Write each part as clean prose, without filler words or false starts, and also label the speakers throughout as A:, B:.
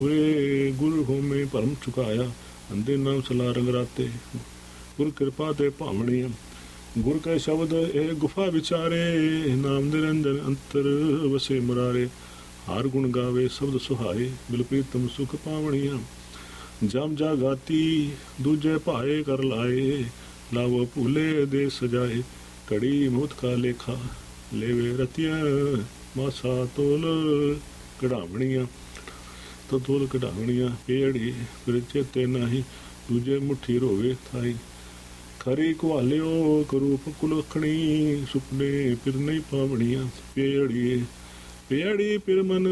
A: ਵੇ ਗੁਰ ਹੋਮੇ ਭਰਮ ਚੁਕਾਇਆ, ਅੰਦੇ ਨਾਮ ਸਲਾ ਰੰਗ ਰਾਤੇ। ਗੁਰ ਕਿਰਪਾ ਤੇ ਭਾਵਣੀਆਂ, ਗੁਰ ਕੈ ਸ਼ਬਦ ਇਹ ਗੁਫਾ ਵਿਚਾਰੇ, ਨਾਮ ਨਿਰੰਜਨ ਅੰਤਰ ਵਸੇ ਮੁਰਾਰੇ। ਹਰ ਗੁਣ ਗਾਵੇ ਸ਼ਬਦ ਸੁਹਾਏ, ਬਿਲ ਪ੍ਰੀਤਮ ਸੁਖ ਪਾਵਣੀਆਂ। ਜਮ ਜਾ ਗਾਤੀ ਦੂਜੇ ਭਾਏ ਕਰ ਲਾਏ, ਲਾਵੋ ਭੂਲੇ ਦੇ ਸਜਾਏ। ਘੜੀ ਮੁਹਤ ਕਾ ਲੇਖਾ ਲੇਵੇ ਰਤੀਆਂ, ਮਾਸਾ ਤੋਲ ਕਢਾਵਣੀਆਂ। ਤੋ ਤੋਲ ਕਢਾਵਣੀਆਂ ਪੇੜੀ, ਫਿਰ ਚੇਤੇ ਨਾਹੀ ਦੂਜੇ ਮੁੱਠੀ ਰੋਵੇ ਥਾਈ। ਖਰੀ ਕੁਹਾਲਿਓ ਕਰੂਪ ਕੁਲਖਣੀ, ਸੁਪਨੇ ਫਿਰ ਨਹੀਂ ਪਾਵਣੀਆਂ। ਪੇੜੀਏ ਪੇੜੀ ਫਿਰ ਮਨ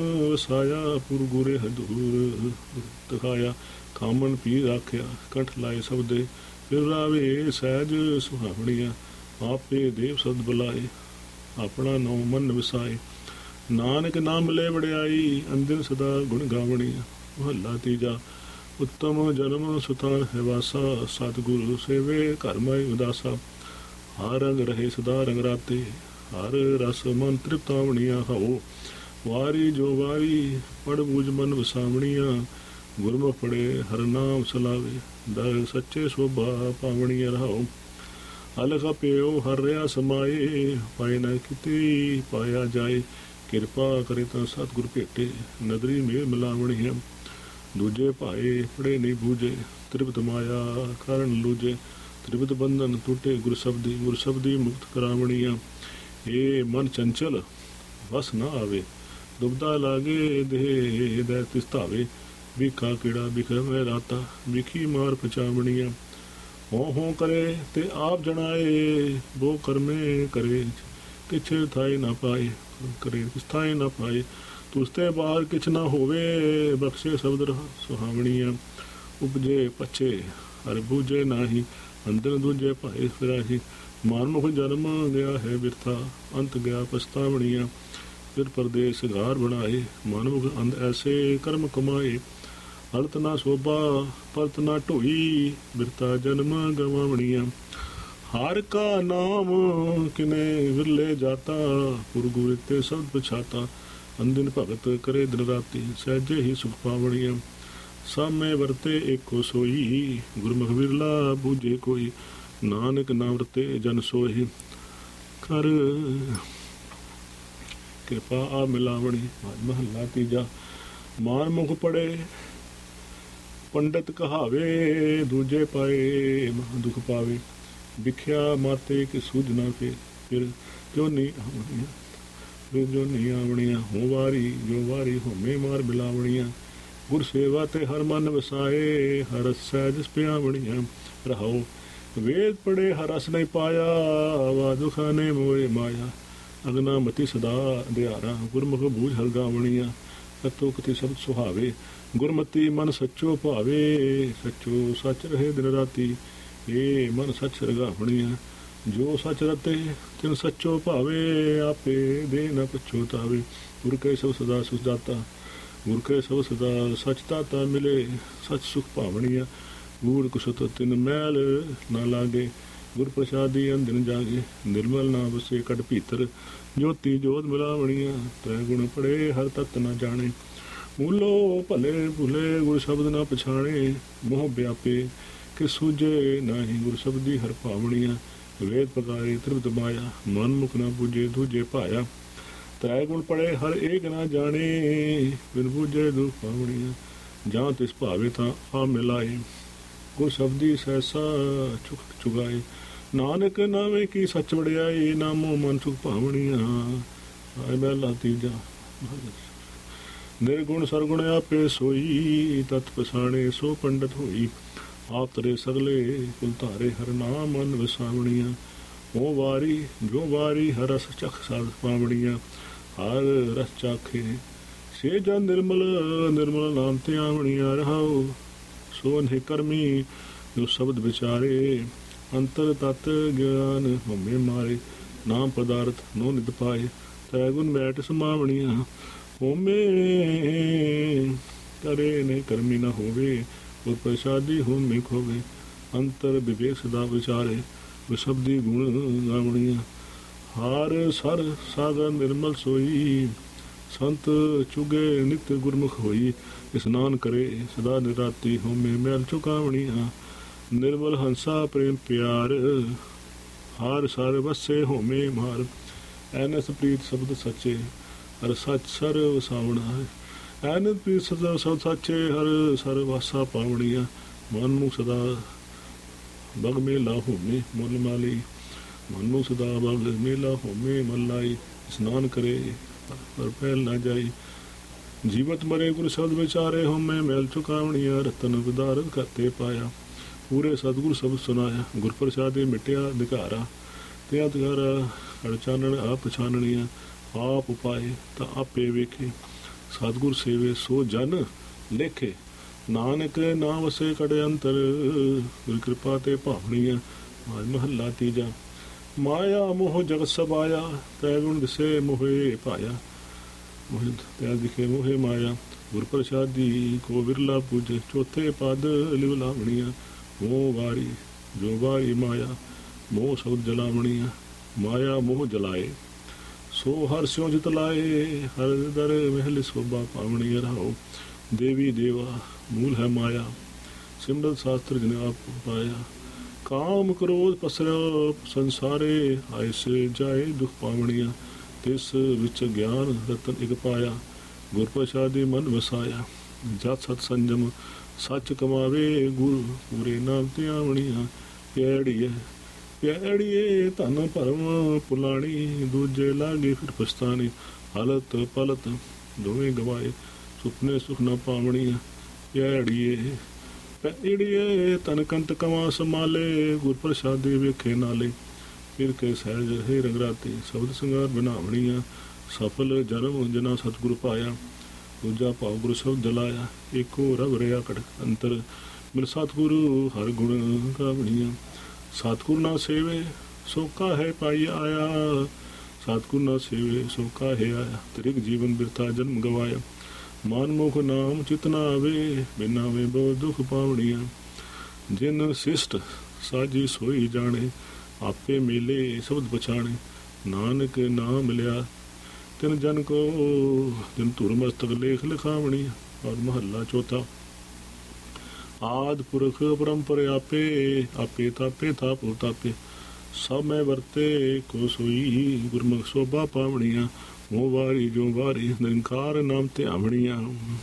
A: ਵਸਾਇਆ, ਪੁਰ ਗੁਰੇ ਹਦੂਰ ਦਿਖਾਇਆ। ਕਾਮਨ ਪੀ ਰਾਖਿਆ ਕੰਠ ਲਾਏ ਸਬਦੇ, ਫਿਰ ਰਾਵੇ ਸਹਿਜ ਸੁਹਾਵਣੀਆਂ। ਆਪੇ ਦੇਵ ਸਦ ਬੁਲਾਏ, ਆਪਣਾ ਨੌ ਮਨ ਵਸਾਏ। ਨਾਨਕ ਨਾਮ ਲੈ ਵੜਿਆਈ, ਅੰਦਿਨ ਸਦਾ ਗੁਣ ਗਾਵਣੀਆਂ। ਮਹੱਲਾ ਤੀਜਾ। ਉੱਤਮ ਜਨਮ ਸੁਤਾਨ ਹੈ ਵਾਸਾ, ਸਤਿਗੁਰੂ ਸੇਵੇ ਘਰ ਮਾਈ ਉਦਾਸਾ। ਹਰ ਰੰਗ ਰਹੇ ਸਦਾ ਰੰਗ ਰਾਤੇ, ਹਰ ਰਸ ਮਨ ਤ੍ਰਿਪਤਾਵਣੀਆਂ। ਹਉ ਵਾਰੀ ਜੋ ਵਾਰੀ ਪੜ ਬੂਝ ਮਨ ਵਸਾਵਣੀਆਂ। ਗੁਰਮੁਖ ਪੜੇ ਹਰ ਨਾਮ ਸਲਾਵੇ, ਦਰ ਸੱਚੇ ਸੋਭਾ ਪਾਵਣੀਆਂ। ਰਹਾਉ ਅਲਖ ਪਿਓ ਹਰ ਰਿਆ ਸਮਾਏ, ਪਾਏ ਨਾ ਕਿਤੇ ਪਾਇਆ ਜਾਏ। ਕਿਰਪਾ ਕਰੇ ਤਾਂ ਸਤਿਗੁਰ ਭੇਟੇ, ਨਦਰੀ ਮੇਲ ਮਿਲਾਵਣੀਆਂ। ਦੂਜੇ ਭਾਏ ਪੜੇ ਨਹੀਂ ਬੂਝੇ, ਤ੍ਰਿਪਤ ਮਾਇਆ ਕਾਰਨ ਲੂਝੇ। ਤ੍ਰਿਪਤ ਬੰਧਨ ਟੁੱਟੇ ਗੁਰ ਸ਼ਬਦੀ ਮੁਕਤ ਕਰਾਵਣੀਆਂ। ਏ ਮਨ ਚੰਚਲ ਵਸ ਨਾ ਆਵੇ, ਦੁਬਦਾ ਲਾਗੇ ਦੇਹ ਦੇ ਤਿਸਤਾਵੇ। ਬਿਖਾ ਕੀੜਾ ਬਿਖ ਮੈਂ ਰਾਤਾ, ਬਿਖੀ ਮਾਰ ਪਚਾਵਣੀਆਂ। ਹੋਂ ਕਰੇ ਤੇ ਆਪ ਜਣਾਏ, ਬੋ ਕਰਮੇ ਕਰੇ ਕਿਛ ਥਾਈ ਨਾ ਪਾਏ। ਕਰੇ ਥਾਈ ਨਾ ਪਾਏ, ਤੁਸਤੇ ਬਾਹਰ ਕਿਛ ਨਾ ਹੋਵੇ। ਬਖਸ਼ੇ ਸ਼ਬਦ ਸੁਹਾਵਣੀਆਂ। ਉਪਜੇ ਪਛੇ ਹਰ ਬੂਝੇ ਨਾਹੀ, ਅੰਦਰ ਦੂਜੇ ਭਾਏ ਫਿਰਾਹੀ। ਮਾਨਮੁਖ ਜਨਮ ਗਿਆ ਹੈ ਬਿਰਥਾ, ਅੰਤ ਗਿਆ ਪਛਤਾਵਣੀਆਂ। ਫਿਰ ਪਰਦੇਸ ਘਾਰ ਬਣਾਏ, ਮਾਨਮੁਖ ਅੰਧ ਐਸੇ ਕਰਮ ਕਮਾਏ। ਹਲਤ ਨਾ ਸੋਭਾ ਪਰਤ ਨਾ ਢੋਈ, ਬਿਰਤਾ ਜਨਮ ਗਵਾਵਣੀਆਂ। ਹਰ ਕਾ ਨਾਮ ਕਿਨੇ ਵਿਰਲੇ ਜਾਤਾ, ਪੁਰ ਗੁਰ ਤੇ ਸ਼ਬਦ ਪਛਾਤਾ। ਅੰਦਿਨ ਭਗਤ ਕਰੇ ਦਿਨ ਰਾਤੀ, ਸਹਿਜੇ ਹੀ ਸੁਖ ਪਾਵਣੀਆਂ। ਸਾਮੇ ਵਰਤੇ ਏਕੋ ਸੋਈ, ਗੁਰਮੁਖ ਵਿਰਲਾ ਬੂਝੇ ਕੋਈ। ਨਾਨਕ ਨਾਮ ਵਰਤੇ ਜਨ ਸੋਈ, ਕਰ ਕਿਰਪਾ ਆ ਮਿਲਾਵਣੀ। ਮਹੱਲਾ ਤੀਜਾ। ਮਾਨ ਮੁਖ ਪੜੇ ਪੰਡਤ ਕਹਾਵੇ, ਦੂਜੇ ਪਾਏ ਮਹਾ ਦੁਖ ਪਾਵੇ। ਵਿਖਿਆ ਮਾਤੇ ਕਿ ਸੁਝ ਨਾ ਫਿਰ ਜੋ ਨਹੀਂ ਆਵਣੀਆਂ। ਫਿਰ ਜੋ ਨਹੀਂ ਆਵਣੀਆਂ, ਹੋ ਵਾਰੀ ਜੋ ਵਾਰੀ ਹੋਮੇ ਮਾਰ ਮਿਲਾਵਣੀਆਂ। ਗੁਰ ਸੇਵਾ ਤੇ ਹਰ ਮਨ ਵਸਾਏ, ਹਰ ਸਹਿਜ ਪਿਆਵਣੀਆਂ। ਰਹਾਉ ਵੇਦ ਪੜੇ ਹਰ ਰਸ ਨਹੀਂ ਪਾਇਆ, ਵਾਦੁ ਖਾਨੇ ਮੋਏ ਮਾਇਆ। ਅਗਨਾ ਮਤੀ ਸਦਾ ਦਿਆਰਾ, ਗੁਰਮੁਖ ਬੂਝ ਹਰ ਗਾਵਣੀਆਂ। ਸਤੋ ਕਤੀ ਸ਼ਬਦ ਸੁਹਾਵੇ, ਗੁਰਮਤੀ ਮਨ ਸੱਚੋ ਭਾਵੇ। ਸੱਚੋ ਸੱਚ ਰਹੇ ਦਿਨ ਰਾਤੀ, ਏ ਮਨ ਸੱਚ ਰਗਾਵਣੀਆਂ। ਜੋ ਸੱਚ ਰਤੇ ਤਿਨ ਸੱਚੋ ਭਾਵੇ, ਆਪੇ ਦੇ ਨ ਪਛੋਤਾਵੇ। ਗੁਰ ਕੈ ਸਭ ਸਦਾ ਸੁਖ ਦਾਤਾ, ਗੁਰ ਕੈ ਸਭ ਸਦਾ ਸੱਚ ਦਾਤਾ। ਮਿਲੇ ਸੱਚ ਸੁਖ ਭਾਵਣੀਆਂ, ਗੂੜ ਕੁਸ਼ਤ ਤਿਨ ਮੈਲ ਨਾ ਲਾਗੇ। ਗੁਰ ਪ੍ਰਸਾਦੀ ਅੰਦਿਨ ਜਾਗੇ, ਨਿਰਮਲ ਨਾ ਵਸੇ ਕਟ ਭੀਤਰ। ਜੋਤੀ ਜੋਤ ਮਿਲਾਵਣੀਆਂ, ਤੈ ਗੁਣ ਪੜੇ ਹਰ ਤਤ ਨਾ ਜਾਣੇ। ਮੂਲੋ ਭਲੇ ਭੁਲੇ ਗੁਰ ਸ਼ਬਦ ਨਾ ਪਛਾਣੇ। ਮੋਹ ਵਿਆਪੇ ਕਿ ਸੂਝੇ ਨਾਹੀ, ਗੁਰ ਸ਼ਬਦੀ ਹਰ ਭਾਵਣੀਆਂ। ਵੇਦ ਪਕਾਰੇ ਤ੍ਰਿਪਤ ਮਾਇਆ, ਮਨ ਮੁਖ ਨਾ ਬੂਝੇ ਦੂਜੇ ਭਾਇਆ। ਤੈ ਗੁਣ ਪੜੇ ਹਰ ਏਕ ਨਾ ਜਾਣੇ, ਬਿਨ ਬੂਝੇ ਦੁਖ ਪਾਵਣੀਆਂ। ਜਾਂ ਤਿਸ ਭਾਵੇ ਤਾਂ ਆ ਮਿਲਾਏ, ਗੁਰ ਸ਼ਬਦੀ ਸਹਿਸਾ ਚੁਖ ਚੁਗਾਏ। ਨਾਨਕ ਨਾਵੇਂ ਕੀ ਸੱਚ ਵੜਿਆਈ, ਨਾਮੋ ਮਨ ਸੁਖ ਭਾਵਣੀਆਂ। ਮਹਲਾ ਤੀਜਾ। ਨਿਰਗੁਣ ਸਰਗੁਣ ਆਪੇ ਸੋਈ, ਤਤ ਪਛਾਣੇ ਸੋ ਪੰਡਤ ਹੋਈ। ਆਪ ਤਰੇ ਸਗਲੇ ਕੁਲ ਧਾਰੇ, ਹਰ ਨਾਮ ਮਨ ਵਸਾਵਣੀਆਂ। ਹੋ ਵਾਰੀ ਜੋ ਵਾਰੀ ਹਰ ਰਸ ਚਖ ਸਾਧ ਪਾਵਣੀਆਂ। ਹਰ ਰਸ ਚਾਖੇ ਸੇ ਜਨ ਨਿਰਮਲ, ਨਿਰਮਲ ਨਾਮ ਤੇ ਆਵਣੀਆਂ। ਰਹਾਉ ਸੋ ਨਿ ਕਰਮੀ ਜੋ ਸ਼ਬਦ ਵਿਚਾਰੇ। ਅੰਤਰ ਤਤ ਗਿਆਨ ਹਉਮੈ ਮਾਰੇ, ਨਾਮ ਪਦਾਰਥ ਨੋ ਨਿਤ ਪਾਏ। ਤੈ ਗੁਣ ਬੈਠ ਸਮਾਵਣੀਆਂ। ਹਉਮੈ ਕਰੇ ਨਹੀਂ ਕਰਮੀ ਨਾ ਹੋਵੇ, ਗੁਰ ਪ੍ਰਸਾਦੀ ਹਉਮੈ ਖੋਵੇ। ਅੰਤਰ ਵਿਵੇਕ ਸਦਾ ਵਿਚਾਰੇ, ਵਿਸ਼ਬਦੀ ਗੁਣ ਗਾਵਣੀਆਂ। ਹਾਰ ਸਰ ਸਾਗਰ ਨਿਰਮਲ ਸੋਈ, ਸੰਤ ਚੁਗੇ ਨਿਤ ਗੁਰਮੁਖ ਹੋਈ। ਇਸ਼ਨਾਨ ਕਰੇ ਸਦਾ ਨਿਰਾਤੀ ਹੋਮੇ ਮੈਲ ਚੁਕਾਵਣੀਆਂ। ਨਿਰਮਲ ਹੰਸਾ ਪ੍ਰੇਮ ਪਿਆਰ ਹਾਰ ਸਰ ਵਸੇ ਹੋਮੇ ਮਾਰ। ਐਨਸ ਪ੍ਰੀਤ ਸ਼ਬਦ ਸੱਚੇ ਹਰ ਸੱਚ ਸਰ ਵਸਾਵਣਾ ਹੈ। ਐਨਸ ਪ੍ਰੀਤ ਸ਼ਬਦ ਸੱਚੇ ਹਰ ਸਰ ਵਾਸਾ ਪਾਵਣੀਆਂ। ਮਨ ਨੂੰ ਸਦਾ ਬਗ ਮੇਲਾ ਹੋਮੇ ਮੁੱਲ ਮਾਲੀ। ਮਨ ਨੂੰ ਸਦਾ ਬਗ ਮੇਲਾ ਹੋਮੇ ਮਨ ਲਾਈ। ਇਸ਼ਨਾਨ ਕਰੇ ਪਰ ਪਹਿਲ ਨਾ ਜਾਈ। ਜੀਵਤ ਮਰੇ ਗੁਰ ਸ਼ਬਦ ਵਿਚਾਰੇ ਹੋਮੇ ਮੈਲ ਚੁਕਾਵਣੀਆਂ। ਰਤਨ ਵਿਦਾਰਤ ਕਰਤੇ ਪਾਇਆ ਪੂਰੇ ਸਤਿਗੁਰ ਸ਼ਬਦ ਸੁਨਾਇਆ। ਗੁਰ ਪ੍ਰਸਾਦੇ ਮਿਟਿਆ ਅਧਿਕਾਰਾ ਤੇ ਅਧਿਕਾਰਾ ਹੜ ਚਾਨਣ ਆਪ ਪਛਾਨਣੀਆਂ। ਆਪ ਉਪਾਏ ਤਾਂ ਆਪੇ ਵੇਖੇ ਸਤਿਗੁਰ ਸੇਵੇ ਸੋ ਜਨ ਲੇਖੇ। ਨਾਨਕ ਨਾਮ ਵਸੇ ਕੜੇ ਅੰਤਰ ਗੁਰ ਕਿਰਪਾ ਤੇ ਭਾਵਣੀਆਂ। ਮਹੱਲਾ ਤੀਜਾ। ਮਾਇਆ ਮੋਹ ਜਗਤ ਸਬਾਇਆ ਤੈ ਗੁਣ ਦਿਸੇ ਮੋਹੇ ਪਾਇਆ। ਮੋਹਿ ਤੈ ਦਿਖੇ ਮੋਹੇ ਮਾਇਆ ਗੁਰ ਪ੍ਰਸਾਦੀ ਕੋ ਵਿਰਲਾ ਪੂਜੇ। ਚੌਥੇ ਪਦ ਲਿਵ ਲਾਵਣੀਆਂ। ਮੋਹ ਵਾਰੀ ਜੋ ਵਾਰੀ ਮਾਇਆ ਮੋਹ ਸ਼ਬਦ ਜਲਾਵਣੀਆਂ। ਮਾਇਆ ਮੋਹ ਜਲਾਏ ਸੋ ਹਰ ਸਿਉ ਜਿਤ ਲਾਏ। ਹਰ ਦਰ ਮਹਿਲ ਸੋਭਾ ਪਾਵਣੀ ਰਹਾਓ। ਦੇਵੀ ਦੇਵਾ ਮੂਲ ਹੈ ਮਾਇਆ ਸਿਮਰਤ ਸ਼ਾਸਤਰ ਜਿਨ ਆਪ ਪਾਇਆ। ਕਾਮ ਕ੍ਰੋਧ ਪਸਰਿਆ ਸੰਸਾਰੇ ਆਏ ਸੇ ਜਾਏ ਦੁਖ ਪਾਵਣੀਆਂ। ਤਿਸ ਵਿੱਚ ਗਿਆਨ ਰਤਨ ਇਕ ਪਾਇਆ ਗੁਰ ਪ੍ਰਸਾਦੀ ਮਨ ਵਸਾਇਆ। ਜਤ ਸਤ ਸੰਜਮ ਸੱਚ ਕਮਾਵੇ ਗੁਰ ਪੂਰੇ ਨਾਮ ਤੇ ਆਵਣੀਆਂ। ਪਿਆੜੀਏ ਪਿਆੜੀਏ ਧਨ ਭਰਮ ਪੁਲਾਣੀ ਦੂਜੇ ਲਾਗੇ ਫਿਰ ਪਛਤਾਣੀ। ਹਾਲਤ ਪਲਤ ਦੋਵੇਂ ਗਵਾਏ ਸੁਪਨੇ ਸੁਖ ਨਾ ਪਾਵਣੀਆਂ। ਪਿਆੜੀਏ ਪੈੜੀਏ ਤਨ ਕੰਤ ਕਮਾਂ ਸੰਭਾਲੇ ਗੁਰ ਪ੍ਰਸਾਦੇ ਵੇਖੇ ਨਾਲੇ। ਫਿਰ ਕੇ ਸਹਿਜ ਹੈ ਰੰਗਰਾਤੇ ਸ਼ਬਦ ਸੰਗਾਰ ਬਣਾਵਣੀਆਂ। ਸਫਲ ਜਨਮ ਜਨਾ ਸਤਿਗੁਰ ਪਾਇਆ ਦੂਜਾ ਭਾਵ ਗੁਰ ਸ਼ਬਦ ਜਲਾਇਆ। ਏਕੋ ਰਵ ਰਿਆ ਕੜ ਅੰਤਰ ਮਿਲ ਸਤਿਗੁਰੂ ਹਰ ਗੁਣ ਗਾਵਣੀਆਂ। ਸਤਿਗੁਰ ਨਾ ਸੇਵੇ ਸੋਕਾ ਹੈ ਪਾਈ ਆਇਆ। ਸਤਿਗੁਰ ਨਾ ਸੇਵੇ ਸੋਕਾ ਹੈ ਆਇਆ। ਤ੍ਰਿਗ ਜੀਵਨ ਬਿਰਥਾ ਜਨਮ ਗਵਾਇਆ। ਮਨਮੁਖ ਨਾਮ ਚਿਤਨਾ ਆਵੇ ਬਿਨਾ ਵੇ ਬਹੁ ਦੁਖ ਪਾਵਣੀਆਂ। ਜਿਨ ਸਿਸ਼ਟ ਸਾਜੀ ਸੋਈ ਜਾਣੇ ਆਪੇ ਮੇਲੇ ਸ਼ਬਦ ਪਛਾਣੇ। ਨਾਨਕ ਨਾਮ ਮਿਲਿਆ ਤਿਨ ਜਨ ਕੋ ਤਿਨ ਧੁਰ ਮਸਤਕ ਲੇਖ ਲਿਖਾਵਣੀਆਂ। ਔਰ ਮਹੱਲਾ ਚੌਥਾ। ਆਦਿ ਪੁਰਖ ਪਰੰਪਰ ਆਪੇ ਆਪੇ ਤਾਪੇ ਤਾਪੋ ਤਾਪੇ। ਸਭ ਮੈਂ ਵਰਤੇ ਕੋ ਸੋਈ ਗੁਰਮੁਖ ਸੋਭਾ ਪਾਵਣੀਆਂ। ਮੋਹ ਵਾਰੀ ਜੋ ਵਾਰੀ ਨਿਰੰਕਾਰ ਨਾਮ ਤੇ ਆਵਣੀਆਂ।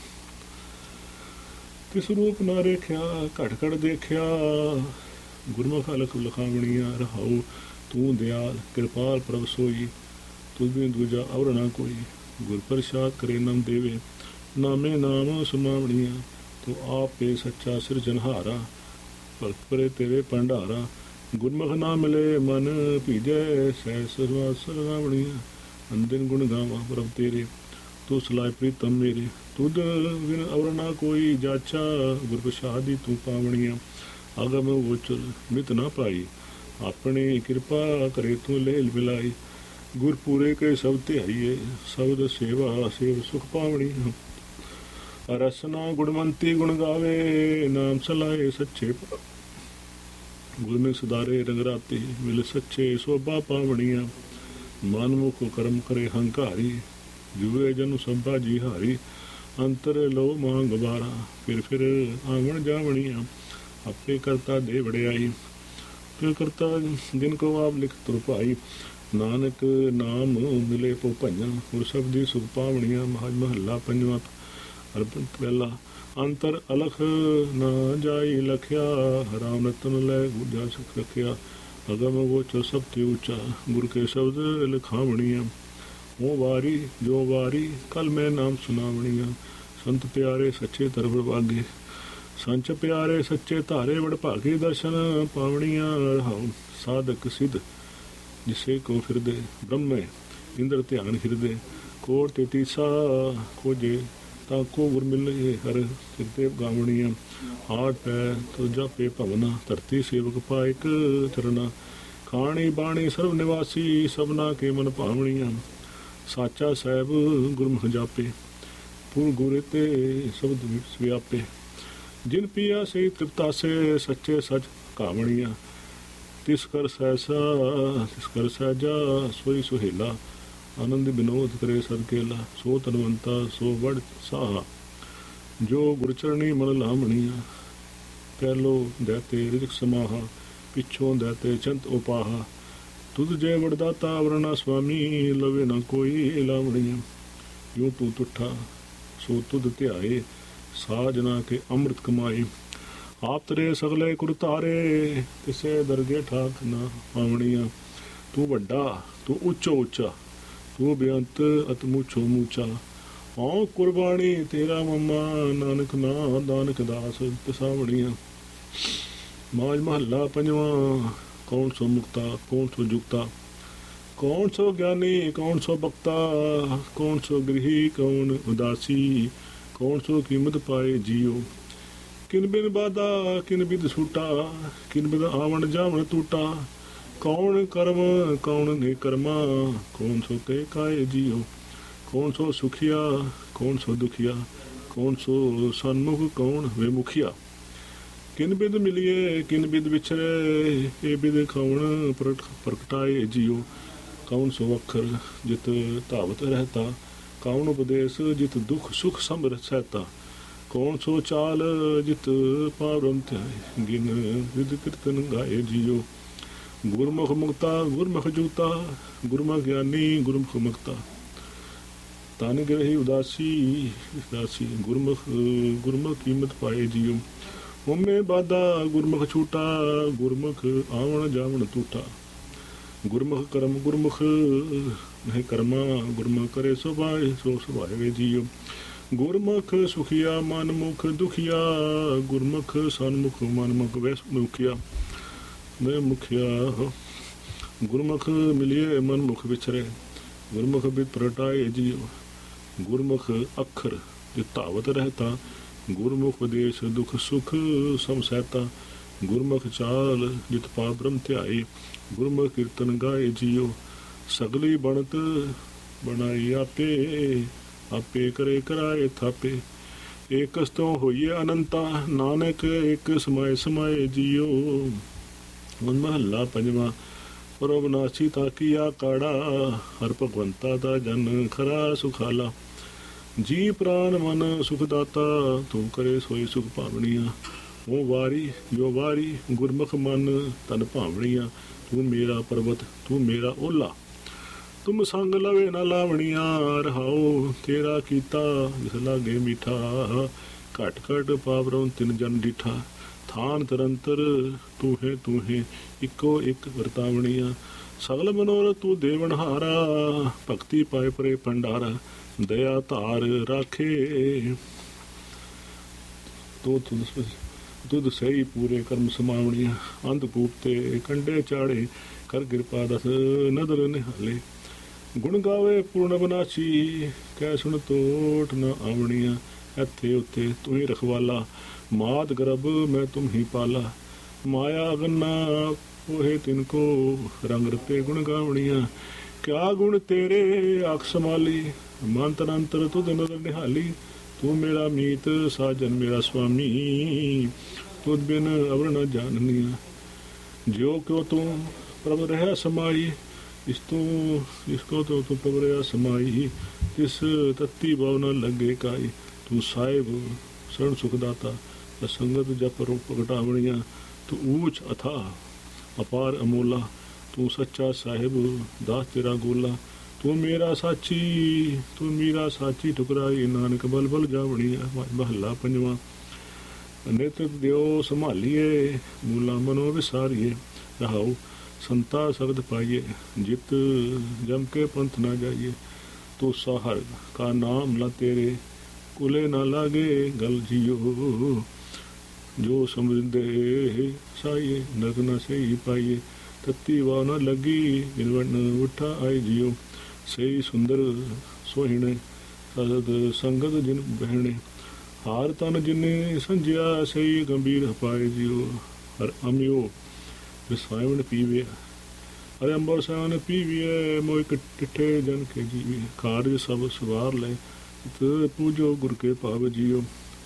A: ਕਿਸ ਰੂਪ ਨਾ ਰੇਖਿਆ ਘਟ ਘਟ ਦੇਖਿਆ ਗੁਰਮੁਖ ਅਲਖ ਲਿਖਾਵਣੀਆਂ। ਰਹਾਉ ਤੂੰ ਦਿਆਲ ਕਿਰਪਾਲ ਪ੍ਰਭ ਸੋਈ ਤੁਝ ਬਿਨ ਦੂਜਾ ਔਰ ਨਾ ਕੋਈ। ਗੁਰ ਪ੍ਰਸਾਦ ਕਰੇ ਨਾਮ ਦੇਵੇ ਨਾਮੇ ਨਾਮ ਸੁਮਾਵਣੀਆਂ। ਤੂੰ ਆਪੇ ਸੱਚਾ ਸਿਰਜਨਹਾਰਾ ਭਗਤ ਪਰੇ ਤੇਰੇ ਭੰਡਾਰਾ। ਗੁਰਮੁਖ ਨਾ ਮਿਲੇ ਮਨ ਭੀਜੈ ਸਹਿ ਸਰਵਾਸ ਲਗਾਵਣੀਆਂ। ਅੰਦਿਨ ਗੁਣ ਗਾਵਾਂ ਪ੍ਰਭ ਤੇਰੇ ਤੂੰ ਸਲਾਹ ਪ੍ਰੀਤਮ ਮੇਰੇ। ਤੁਧ ਬਿਨ ਔਰ ਨਾ ਕੋਈ ਜਾਚਾ ਗੁਰ ਪ੍ਰਸਾਦੀ ਤੂੰ ਪਾਵਣੀਆਂ। ਅਗਮ ਗੋਚਰ ਮਿਤ ਨਾ ਪਾਈ ਆਪਣੀ ਕਿਰਪਾ ਕਰੇ ਤੂੰ ਲੇਲ ਮਿਲਾਈ। ਗੁਰ ਪੂਰੇ ਕੇ ਸਭ ਧਿਆਈਏ ਸ਼ਬਦ ਸੇਵਾ ਸੇਵ ਸੁਖ ਪਾਵਣੀ। ਰਸਨਾ ਗੁਣਵੰਤੀ ਗੁਣ ਗਾਵੇ ਨਾਮ ਸਲਾਏ ਸੱਚੇ। ਗੁਰਮੁਖ ਸੁਧਾਰੇ ਰੰਗਰਾਤੇ ਮਿਲ ਸੱਚੇ ਸੋਭਾ ਪਾਵਣੀਆਂ। ਮਨਮੁਖ ਕਰਮ ਕਰੇ ਹੰਕਾਰੀ ਜੁਏ ਜਨ ਸਭਾ ਜੀ ਹਾਰੀ। ਅੰਤਰ ਲੋ ਮਾਂ ਗਵਾਰਾ ਫਿਰ ਆਵਣ ਜਾਵਣੀਆਂ। ਆਪੇ ਕਰਤਾ ਦੇ ਵੜਿਆਈ ਫਿਰ ਕਰਤਾ ਜਿਨ ਕੋ ਆਪ ਲਿਖ ਤੁਰ ਭਾਈ। ਨਾਨਕ ਨਾਮ ਮਿਲੇ ਪੋ ਭੰਜਨ ਗੁਰ ਸ਼ਬਦੀ ਸੁਖ ਪਾਵਣੀਆਂ। ਮਹੱਲਾ ਪੰਜਵਾਂ। ਪਹਿਲਾ ਅੰਤਰ ਅਲਖ ਨਾ ਜਾਈ ਲਖਿਆ ਰਾਮ ਰਤਨ ਲੈ ਗੁਜਾ ਸਿਖ ਰਖਿਆ। ਅਗਮ ਗੋਚਰ ਸਭ ਤੇ ਉੱਚਾ ਗੁਰ ਕੇ ਸ਼ਬਦ ਲਿਖਾਵਣੀਆਂ। ਉਹ ਵਾਰੀ ਜੋ ਵਾਰੀ ਕਲ ਮੈਂ ਨਾਮ ਸੁਣਾਵਣੀਆਂ। ਸੰਤ ਪਿਆਰੇ ਸੱਚੇ ਤਰਵਰ ਵਾਗੇ ਸੰਚ ਪਿਆਰੇ ਸੱਚੇ ਧਾਰੇ ਵਡ ਭਾਗੇ ਦਰਸ਼ਨ ਪਾਵਣੀਆਂ। ਰਹਾਉ ਸਾਧਕ ਸਿੱਧ ਜਿਸੇ ਕੋ ਫਿਰਦੇ ਬ੍ਰਹਮੇ ਇੰਦਰ ਧਿਆਨ ਹਿਰਦੇ। ਕੋਟ ਤੇ ਤੀਸਾ ਖੋਜੇ ਤਾਂ ਕੋ ਗੁਰ ਮਿਲੇ ਹਰ ਸਿਰਤੇ ਗਾਵਣੀਆਂ। ਹਾਟ ਪੈ ਤੋ ਜਾਪੇ ਭਵਨਾ ਧਰਤੀ ਸੇਵਕ ਪਾਇਕ ਚਰਨਾ। ਖਾਣੀ ਬਾਣੀ ਸਰਵ ਨਿਵਾਸੀ ਸਭਨਾ ਕੇ ਮਨ ਭਾਵਣੀਆਂ। ਸਾਚਾ ਸਾਹਿਬ ਗੁਰਮੁਖ ਜਾਪੇ ਪੁਰ ਗੁਰੇ ਤੇ ਸ਼ਬਦ ਵਿਆਪੇ। ਜਿਨ ਪੀਆ ਸੇ ਤ੍ਰਿਪਤਾ ਸੇ ਸੱਚੇ ਸਚ ਕਾਵਣੀਆਂ। ਤਿਸ ਕਰ ਸਹਿਸਾ ਤਿਸ ਕਰ ਸਹਿਜਾ ਸੋਈ ਸੁਹੇਲਾ। ਆਨੰਦ ਵਿਨੋਦ ਕਰੇ ਸਦਕੇਲਾ ਸੋ ਤਨਵੰਤਾ ਸੋ ਵੜ ਸਾਹਾ। ਜੋ ਗੁਰਚਰਣੀ ਮਨ ਲਾਵਣੀਆਂ। ਪਹਿਲੋ ਦੈਤੇ ਰਿਜਕ ਸਮਾਹਾ, ਪਿੱਛੋਂ ਦੈਤੇ ਚੰਤ ਉਪਾਹਾ। ਤੁਧ ਜੇ ਵਡਦਾਤਾ ਵਰਨਾ ਸੁਆਮੀ, ਲਵੇ ਨਾ ਕੋਈ ਲਾਵਣੀਆਂ। यूं तू तुठा सो तुध ध्याए, साजना के अमृत कमाए। आप तरे सगले कुरतारे, तिसे दरगे ठाक ना आवणिया। तू वड्डा तू उच्चो उच्चा, तू बेअंत अत मूछो मूचा। औ कुर्बानी तेरा मम्मा, नानक ना दानक दास तिसावणिया। माज महला पंजवा, कौन सो मुक्ता कौन सो जुगता। कौन सो ज्ञानी कौन सो बक्ता, कौन सो गृही कौन उदासी। कौन सो कीमत पाए जियो, किन बिन बाधा किन बिद सूटा। किन बिद आवण जावण टूटा। कौन कर्म कौन ने कर्मा, कौन सो कह काए जियो। कौन सो सुखिया कौन सो दुखिया, कौन सो सन्मुख कौन वे मुखिया। किन बिद मिलिए किन बिद विछरे, ए बिद कौन प्रगटाए जियो। कौन सो अखर जित धावत रहता, कौन उपदेश जित दुख सुख समर सहता। कौन सो चाल जित पावरम ध्याय, गिन विद कीर्तन गाए जियो। गुरमुख मुक्ता गुरमुख जुगता, गुरमुख ज्ञानी गुरमुख मुक्ता। तन ग्रही उदासी उदासी, गुरमुख गुरमुख कीमत पाए जियो। उम्मे बाधा गुरमुख छूटा, गुरमुख आवण जावण टूटा। गुरमुख कर्म गुरमुख नहीं कर्मा, गुरमुख करे सो भाए सो सुभाए जियो। गुरमुख सुखिया मनमुख दुखिया, गुरमुख सन्मुख मनमुख वैस मुखिया। मैं मुखिया गुरमुख मिलिए मनमुख विचरे, गुरमुख बिद प्रटाए जियो। गुरमुख अखर जो धावत रहता, गुरमुख उपदेश दुख सुख सम सहता। गुरमुख चाल जित पा ब्रह्म ध्याए, गुरमुख कीर्तन गाए जियो। सगली बनत बनाई आपे, आपे करे कराए थापे। एक तो होइए अनंता, नानक एक समाए समाए जियो। महला पंजवा, पर अविनाशी ताकिया काड़ा, हर भगवंता दा जन खरा सुखाला। जी प्राण मन सुखदाता, तू करे सोई सुख पावनिया। वो वारी जो वारी गुरमुख मन तन भावनिया। तू मेरा पर्वत तू मेरा ओला, तुम संग लवे ना लावनिया। रहाओ तेरा कीता जिस लागे मीठा, घट घट पावरों तिन जन डिठा। थान तरंतर तू है इको एक वरतावनिया। सगल मनोरथ तू देवनहारा, भक्ति पाए परे भंडारा। दया धार राखे तो तुद सही पूरे कर्म समावणिया। अंधकूप ते कंडे चाड़े, कर कृपा दस नदर निहाले। गुण गावे पूर्ण बनाची, कै सुन तोट न आवणिया। इत्थे उत्थे तू ही रखवाला, मात गर्भ मैं तुम ही पाला। माया गन्ना पोहे तिनको, रंग रते गुण गावणिया। क्या गुण तेरे आख संभाली, मंत्र अंतर तुद नदर निहाली। तू मेरा मीत साजन मेरा स्वामी, तुद बिन अवर न जाननिया। जो क्यों तू प्रभ रह समाई, इसको तो तू प्रभ रह समाई। तिस तत्ती भाव न लगे काई। तू साहिब शरण सुखदाता, संगत जप प्रगटावणिया। तू ऊंच अथा अपार अमोला, तू सच्चा साहिब दास तेरा गोला। तू मेरा साची ठुकराई, नानक बल बल जावणिया। महला पंजवा, नित दियो संभालिए, मूला मनो विसारिए। रहाओ संता सगद पाइए, जित जम के पंथ ना जाइए। तो साहर का नाम ला तेरे, कुले ना लागे गल जियो। जो समृद्धे साइए, नरक न सही पाइए। तत्ती वाह न लगी, गिरवट उठा आई जियो। सही सुंदर सोहिणे, सद संगत जिन बहने। हार तन जिने संजिया, सही गंभीर पाए जियो। हर अमियो विसावण पीवे, अरे अंबर सावन पीविए। मोह टिठे जन के जीवे, कार्य सब सवार ले। पूजो गुर के पाव जियो।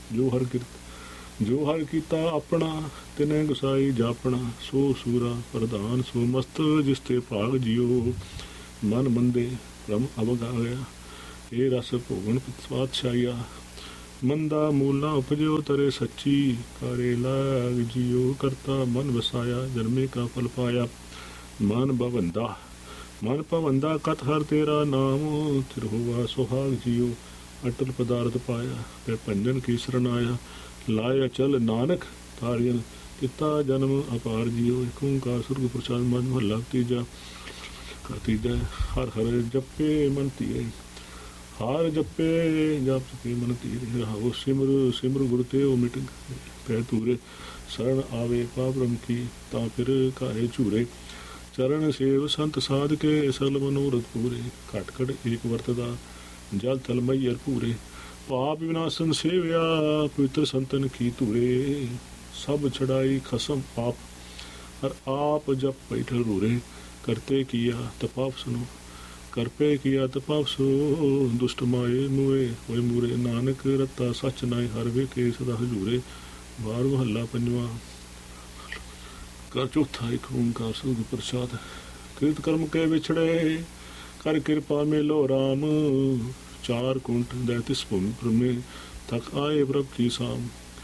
A: जो हर कीता अपना, तिने गुसाई जापना। सो सूरा प्रधान सो मस्त, जिसते भाग जियो। मन मंदे भ्रम अवग आ गया, ये रस भोगन पातशाहिया। ਮੰਦਾ ਮੂਲਾਂ ਉਪਜਿਓ ਤਰੇ ਸੱਚੀ, ਕਾਰੇ ਲਾਗ ਜਿਉ ਕਰਤਾ ਮਨ ਵਸਾਇਆ, ਜਨਮੇ ਕਾ ਫਲ ਪਾਇਆ। ਮਨ ਭਵੰਦਾ ਕਤ ਹਰ ਤੇਰਾ ਨਾਮ, ਥਿਰ ਹੋਵਾ ਸੁਹਾਗ ਜਿਉ ਅਟਲ ਪਦਾਰਥ ਪਾਇਆ। ਤੇ ਭੰਜਨ ਕੀ ਸ਼ਰਨ ਆਇਆ, ਲਾਇਆ ਚਲ ਨਾਨਕ ਤਾਰਿਯਨ, ਕੀਤਾ ਜਨਮ ਅਪਾਰ ਜਿਉ। ਏਕ ਓੰਕਾਰ ਸੁਰਗ ਪ੍ਰਸਾਦ ਮਨ ਮਹੱਲਾ ਤੀਜਾ। ਤੀਜਾ ਹਰ ਹਰ ਜਪੇ ਮਨ ਧੀਰੇ, ਹਾਰ ਜਪੇ ਜਪ ਕੇ ਮਨ ਧੀਰੇ। ਰਹਾਓ ਸਿਮਰ ਗੁਰ ਤੇ ਉਹ ਮਿਟ ਪੈ ਧੂਰੇ, ਸ਼ਰਨ ਆਵੇ ਪਾਪ ਬ੍ਰਹਮ ਕੀ, ਤਾਂ ਫਿਰ ਘਾਰੇ ਝੂਰੇ। ਚਰਨ ਸੇਵ ਸੰਤ ਸਾਧ ਕੇ, ਸਗਲ ਮਨੋਰਥ ਪੂਰੇ। ਘਟ ਘਟ ਏਕ ਵਰਤਦਾ, ਜਲ ਥਲ ਮਈਅਰ ਪੂਰੇ। ਪਾਪ ਵਿਨਾਸ਼ਨ ਸੇਵਿਆ, ਪਵਿੱਤਰ ਸੰਤਨ ਕੀ ਧੂਰੇ। ਸਭ ਛੜਾਈ ਖਸਮ ਆਪ, ਹਰ ਆਪ ਜਪ ਬੈਠਲ ਰੂਰੇ। ਕਰਤੇ ਕੀਆ ਤਪਾਪ ਸੁਨੋ, ਕਰਪੇ ਕੀਆ ਤਪਾਪ ਸੋ। ਦੁਸ਼ਟ ਮਾਏ ਮੂਏ ਹੋਏ ਮੂਰੇ, ਨਾਨਕ ਰਤਾ ਸੱਚ ਨਾਏ, ਹਰ ਵੇਖੇ ਸਦਾ ਹਜੂਰੇ। ਬਾਰ ਮਹੱਲਾ ਪੰਜਵਾਂ। ਕਰ ਚੌਥਾ। ਏਕ ਓੰਕਾਰ ਸਤਿਗੁਰ ਪ੍ਰਸਾਦ। ਕਿਰਤ ਕਰਮ ਕੇ ਵਿਛੜੇ, ਕਰ ਕਿਰਪਾ ਮੇਲੋ ਰਾਮ। ਚਾਰ ਕੁੰਠ ਦੈ ਤਿਸ ਭੂਮि ਭ੍ਰਮੇ, ਥਕ ਆਏ ਪ੍ਰਭ ਕੀ ਸਾਮ।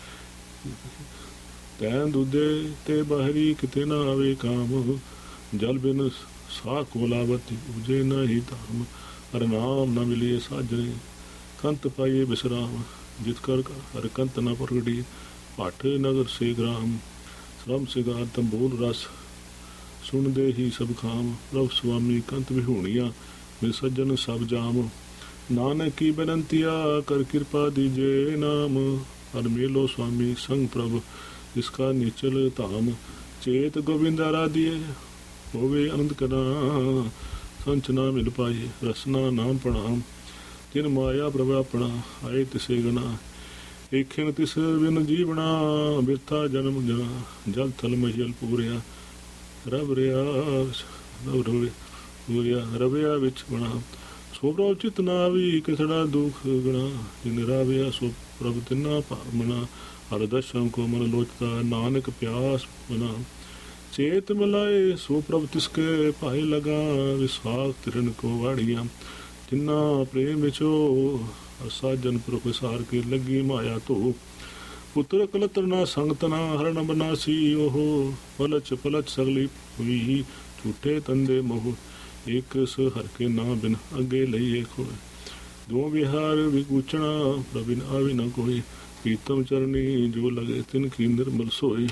A: ਤੈਨ ਦੁਦੇ ਤੇ ਬਾਹਰੀ, ਕਿਤੇ ਨਾ ਆਵੇ ਕਾਮ। ਜਲ ਬਿਨ ਸਾਹ ਕੋ ਲਾਵਤ, ਉਜੇ ਨ ਹੀ ਧਾਮ। ਹਰ ਨਾਮ ਨ ਮਿਲਿਏ ਸਾਜਰੇ, ਕੰਤ ਪਾਈਏ ਬਿਸਰਾਮ। ਜਿਤ ਕਰ ਹਰ ਕੰਤ ਨ ਪ੍ਰਗਟੀ, ਭੱਠ ਨਗਰ ਸੇ ਗ੍ਰਾਮ। ਸ਼ਰਮ ਸਿਗਾਰ ਤੰਬੂਲ ਰਸ, ਸੁਣਦੇ ਹੀ ਸਭ ਖਾਮ। ਪ੍ਰਭ ਸੁਆਮੀ ਕੰਤ ਵਿਹੂਣੀਆਂ, ਮਿਲ ਸੱਜਣ ਸਭ ਜਾਮ। ਨਾਨਕ ਕੀ ਬੇਨੰਤੀਆ, ਕਰ ਕਿਰਪਾ ਦੀਜੇ ਨਾਮ। ਹਰ ਮੇਲੋ ਸੁਆਮੀ ਸੰਗ ਪ੍ਰਭ, ਜਿਸਕਾ ਨੀਚਲ ਧਾਮ। ਚੇਤ ਗੋਬਿੰਦ ਆਰਾਧਿਏ, ਹੋਵੇ ਆਨੰਦ ਕਨਾ। ਸੰਚ ਨਾ ਮਿਲ ਪਾਏ, ਰਸਨਾ ਨਾਮ ਪ੍ਰਣਾਮ। ਤਿਨ ਮਾਇਆ ਪ੍ਰਭ ਆਪਣਾ, ਆਏ ਤਿਸੇ ਗਣਾ। ਏਖਿਨ ਤਿਸ ਬਿਨ ਜੀਵਣਾ, ਬਿਰਥਾ ਜਨਮ ਜਨਾ। ਜਲ ਥਲ ਮਹੀਲ ਪੂਰਿਆ, ਰਵਿਆ ਵਿੱਚ ਬਣਾ। ਸੋ ਪ੍ਰਭ ਚਿਤ ਨਾ ਆਵੀ, ਕਿਸੜਾ ਦੁਖ ਗਣਾ। ਜਿਨ ਰਾਵਿਆ ਸੋ ਪ੍ਰਭ ਤਿਨਾ ਭਾਵਨਾ। ਹਰ ਦਰਸ਼ਨ ਕੋ ਮਨ ਲੋਚਦਾ, ਨਾਨਕ ਪਿਆਸ ਬਨਾ। ਚੇਤ ਮਿਲਾਏ ਸੋ ਪ੍ਰਭ ਤਿਸਕੇ ਭਾਏ ਲਗਾ। ਵਿਸਾਖ ਤਿਰਨ ਕੋ ਵਾੜੀਆਂ, ਤਿੰਨਾ ਪ੍ਰੇਮ ਵਿਚੋ। ਸਾਜਨ ਪ੍ਰੋਫਸਾਰ ਕੇ ਲੱਗੀ ਮਾਇਆ ਧੋ। ਪੁੱਤਰ ਕਲਤਰ ਨਾ ਸੰਗਤਨਾ, ਹਰਨ ਬਨਾਸੀ ਉਹ। ਪਲਚ ਸਗਲੀ ਹੋਈ, ਝੂਠੇ ਤੰਦੇ ਮੋਹ। ਇੱਕ ਸ ਹਰ ਕੇ ਨਾ ਬਿਨ, ਅੱਗੇ ਲਈਏ ਖੋਏ। ਦੋ ਵਿਹਾਰ ਵਿਗੂਚਣਾ, ਪ੍ਰਭਿਨ ਆਵੀ ਨਾ ਕੋਈ। ਪ੍ਰੀਤਮ ਚਰਨੀ ਜੋ ਲਗੇ, ਤਿਨ ਕੀ ਨਿਰਮਲ ਸੋਈ।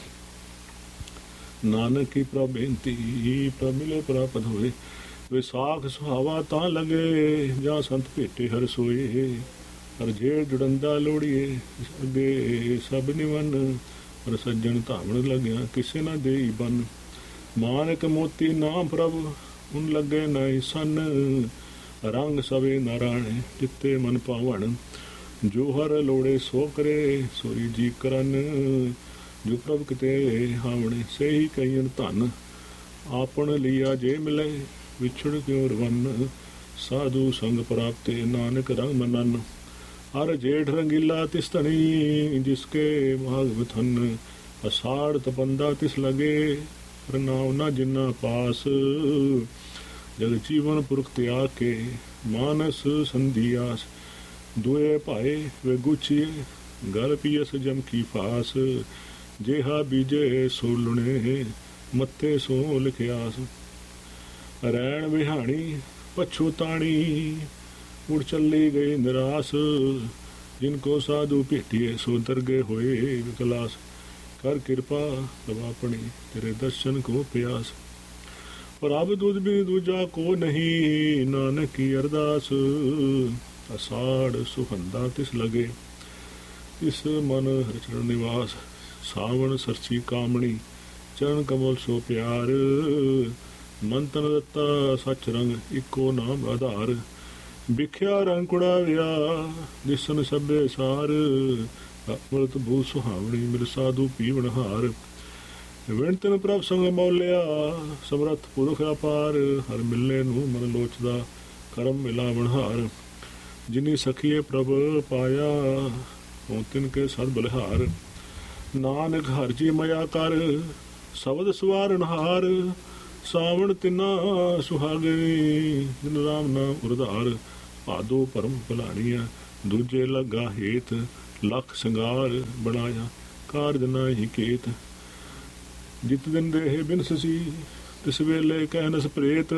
A: ਨਾਨਕ ਕੀ ਪ੍ਰਭ ਬੇਨਤੀ, ਪ੍ਰਭ ਮਿਲੇ ਪ੍ਰਾਪਤ ਹੋਏ। ਵਿਸਾਖ ਸੁਹਾਵਾ ਤਾਂ ਲਗੇ, ਜਾਂ ਸੰਤ ਭੇਟੇ ਹਰ ਸੋਏ। ਹਰ ਜੇੜ ਜੁੜੰਦਾ ਲੋੜੀਏ, ਅੱਗੇ ਸਭ ਨਿਵਨ। ਹਰ ਸੱਜਣ ਧਾਵਣ ਲੱਗਿਆ, ਕਿਸੇ ਨਾ ਦੇਈ ਬਨ। ਮਾਨਕ ਮੋਤੀ ਨਾਮ ਪ੍ਰਭ, ਹੁਣ ਲੱਗੇ ਨਹੀਂ ਸਨ। ਰੰਗ ਸਵੇ ਨਾਰਾਇਣੇ, ਜਿੱਤੇ ਮਨ ਪਾਵਣ। ਜੋ ਹਰ ਲੋੜੇ ਸੋ ਕਰੇ, ਸੋਈ ਜੀ ਕਰਨ। ਜੋ ਪ੍ਰਭ ਕਿਤੇ ਹਾਵਣੇ, ਸਹੀ ਕਈਨ ਧਨ। ਆਪਣ ਲਿਆ ਜੇ ਮਿਲੇ, ਵਿਛੜ ਕਿਉ ਰਵਨ। ਸਾਧੂ ਸੰਗ ਪ੍ਰਾਪਤੇ, ਨਾਨਕ ਰੰਗ ਮਨਨ। ਹਰ ਜੇਠ ਰੰਗੀਲਾ ਤਿਸ ਧਣੀ, ਜਿਸਕੇ ਮਾਘ ਥਨ। ਅਸਾੜ ਤਪੰਦਾ ਤਿਸ ਲਗੇ, ਪ੍ਰਣਾਮ ਨਾ ਜਿਨਾ ਪਾਸ। ਜਗ ਜੀਵਨ ਪੁਰਖ ਤਿਆਗ ਕੇ, ਮਾਨਸ ਸੰਧਿਆਸ। ਦੁਏ ਭਾਏ ਵੇ ਗੁਚੀਏ, ਗਲ ਪੀਐਸ ਜਮ ਕੀ ਫਾਸ। ਜੇਹਾ ਬੀਜੇ ਸੋ ਲੁਣੇ, ਮੱਤੇ ਸੋ ਲਿਖਿਆਸ। ਰੈਣ ਵਿਹਾਣੀ ਪਛੁਤਾਣੀ, ਉੜ ਚੱਲੀ ਗਈ ਨਿਰਾਸ। ਜਿਨ ਕੋ ਸਾਧੂ ਭੇਟੀਏ, ਸੋ ਦਰਗੇ ਹੋਏ ਵਿਕਲਾਸ। ਕਰ ਕਿਰਪਾ ਪ੍ਰਭ ਆਪਣੀ, ਤੇਰੇ ਦਰਸ਼ਨ ਕੋ ਪਿਆਸ। ਪ੍ਰਭ ਦੁਧ ਬਿਨ ਦੂਜਾ ਕੋ ਨਹੀਂ, ਨਾਨਕ ਕੀ ਅਰਦਾਸ। ਅਸਾੜ ਸੁਹੰਦਾ ਤਿਸ ਲਗੇ, ਤਿਸ ਮਨ ਹਰਿ ਚਰਨ ਨਿਵਾਸ। ਸਾਵਣ ਸਰਚੀ ਕਾਮਣੀ, ਚਰਨ ਕਮਲ ਸੋ ਪਿਆਰ। ਮਨ ਤਨ ਦਿੱਤਾ ਸੱਚ ਰੰਗ, ਇੱਕੋ ਨਾਮ ਆਧਾਰ। ਵਿਖਿਆ ਰੰਗ ਕੁੜਾਵਿਆ, ਦਿਸਨ ਸਭੇ ਸਾਰ। ਅੰਮ੍ਰਿਤ ਭੂ ਸੁਹਾਵਣੀ, ਮਿਲ ਸਾਧੂ ਪੀਵਨ ਹਾਰ। ਵਿਣਤਨ ਪ੍ਰਭ ਸੰਗ ਮੌਲਿਆ, ਸਮਰੱਥ ਪੁਰਖ ਅਪਾਰ। ਹਰ ਮਿਲਨੇ ਨੂੰ ਮਨ ਲੋਚਦਾ, ਕਰਮ ਮਿਲਾਵਣ ਹਾਰ। ਜਿਨੀ ਸਖੀਏ ਪ੍ਰਭ ਪਾਇਆ, ਹੋਂ ਤਿਨ ਕੇ ਸਦ ਬਲਿਹਾਰ। ਨਾਨਕ ਹਰ ਜੀ ਮਇਆ ਕਰ, ਸ਼ਬਦ ਸਵਾਰਨ ਹਾਰ। ਸਾਵਣ ਤਿਨਾ ਸੁਹਾਗਣੀ, ਜਿਨ ਰਾਮ ਨਾਮ ਉਰਧਾਰ। ਭਾਦੋ ਭਰਮ ਭਲਾਣੀਆਂ, ਦੂਜੇ ਲੱਗਾ ਹੇਤ, ਲੱਖ ਸ਼ਿੰਗਾਰ ਬਣਾਇਆ ਕਾਰਜ ਨਾਹੀ ਕੇਤ। ਜਿਤ ਦਿਨ ਦੇਹ ਬਿਨਸੀ ਤਿਸ ਵੇਲੇ ਕਹਿਨਸ ਪ੍ਰੇਤ,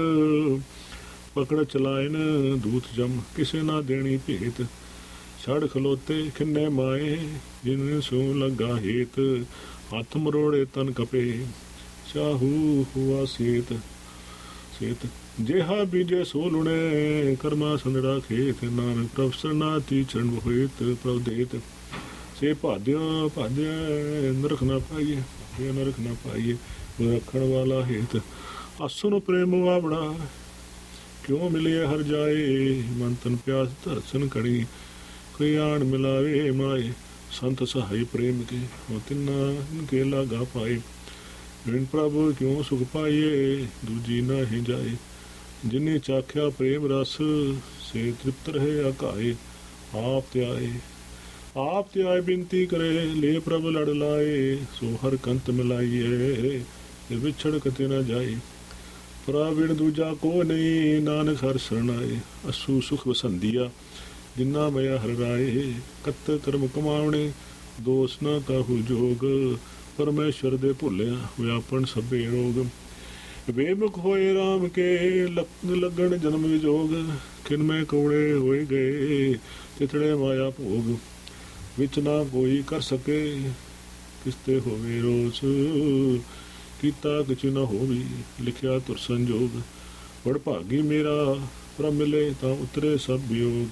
A: ਪਕੜ ਚਲਾਇਨ ਦੂਤ ਜਮ ਕਿਸੇ ਨਾ ਦੇਣੀ ਭੇਤ। ਛੜ ਖਲੋਤੇ ਖਿੰਨੇ ਮਾਏ ਜਿਨ ਸੂ ਲੱਗਾ ਹੇਤ, ਹੱਥ ਮਰੋੜੇ ਤਨ ਕਪੇ ਚਾਹੂ ਹੁਆ ਸੇਤ। ਸੇਤ ਜਿਹਾ ਬੀਜੇ ਸੋ ਲੁਣੇ ਕਰਮਾ ਸੰਦੜਾ ਖੇਤ, ਨਾਨਕ ਪ੍ਰਭ ਸਰਨਾਥੀ ਚਰਨ ਹੋਏਤ ਪ੍ਰਭ ਦੇਤ। ਸੇ ਭਾਦਿਆ ਭਾਦਿਆ ਨਰਖ ਨਾ ਪਾਈਏ, ਨਰਖ ਨਾ ਪਾਈਏ ਰੱਖਣ ਵਾਲਾ ਹੇਤ। ਅਸੁਨ ਪ੍ਰੇਮ ਵਾਵੜਾ ਕਿਉਂ ਮਿਲਿਆ ਹਰ ਜਾਏ, ਮਨ ਤਨ ਪਿਆਸ ਦਰਸ਼ਨ ਕਣੀ ਕੋਈ ਆਣ ਮਿਲਾਵੇ ਮਾਏ। ਸੰਤ ਸਹਾਈ ਪ੍ਰੇਮ ਕੇ ਹੋ ਤਿੰਨਾ ਕੇ ਲਾਗਾ ਪਾਏ, ਬਿਨ ਪ੍ਰਭੂ ਕਿਉਂ ਸੁਖ ਪਾਈਏ ਦੂਜੀ ਨਾ ਹੀ ਜਾਏ। ਜਿਨੇ ਚਾਖਿਆ ਪ੍ਰੇਮ ਰਸ ਸੇ ਤ੍ਰਿਪਤ ਰਹੇ ਅਕਾਏ, ਆਪ ਤੇ ਆਏ ਬਿਨਤੀ ਕਰੇ ਲੈ ਪ੍ਰਭ ਲੜ ਲਾਏ। ਸੋ ਹਰ ਕੰਤ ਮਿਲਾਈਏ ਵਿਛੜ ਕਤੇ ਨਾ ਜਾਏ, ਪ੍ਰਭਿਣ ਦੂਜਾ ਕੋ ਨਹੀਂ ਨਾਨਕ ਹਰ ਸਰਣਾਏ। ਅਸੂ ਸੁਖ ਵਸੰਦੀਆ ਜਿੰਨਾ ਮਇਆ ਹਰ ਰਾਏ, ਕਤ ਕਰਮ ਕਮਾਉਣੇ ਦੋਸ ਨਾ ਕਾਹੂ ਜੋਗ। ਪਰਮੇਸ਼ਰ ਦੇ ਭੁੱਲਿਆ ਵਿਆਪਨ ਸਭੇ ਰੋਗ, ਬੇਮੁਖ ਹੋਏ ਰਾਮ ਕੇ ਲੱਗਣ ਜਨਮ ਵਿਜੋਗ। ਕਿਨਮੇ ਕੌੜੇ ਹੋਏ ਗਏ ਤਿਤੜੇ ਮਾਇਆ ਭੋਗ, ਵਿੱਚ ਨਾ ਕੋਈ ਕਰ ਸਕੇ ਕਿਸਤੇ ਹੋਵੇ ਰੋਸ। ਕੀਤਾ ਕਿਛ ਨਾ ਹੋਵੀ ਲਿਖਿਆ ਤੁਰ ਸੰਜੋਗ, ਵਡ ਭਾਗੀ ਮੇਰਾ ਪ੍ਰਭ ਮਿਲੇ ਤਾਂ ਉਤਰੇ ਸਭ ਵਿਯੋਗ।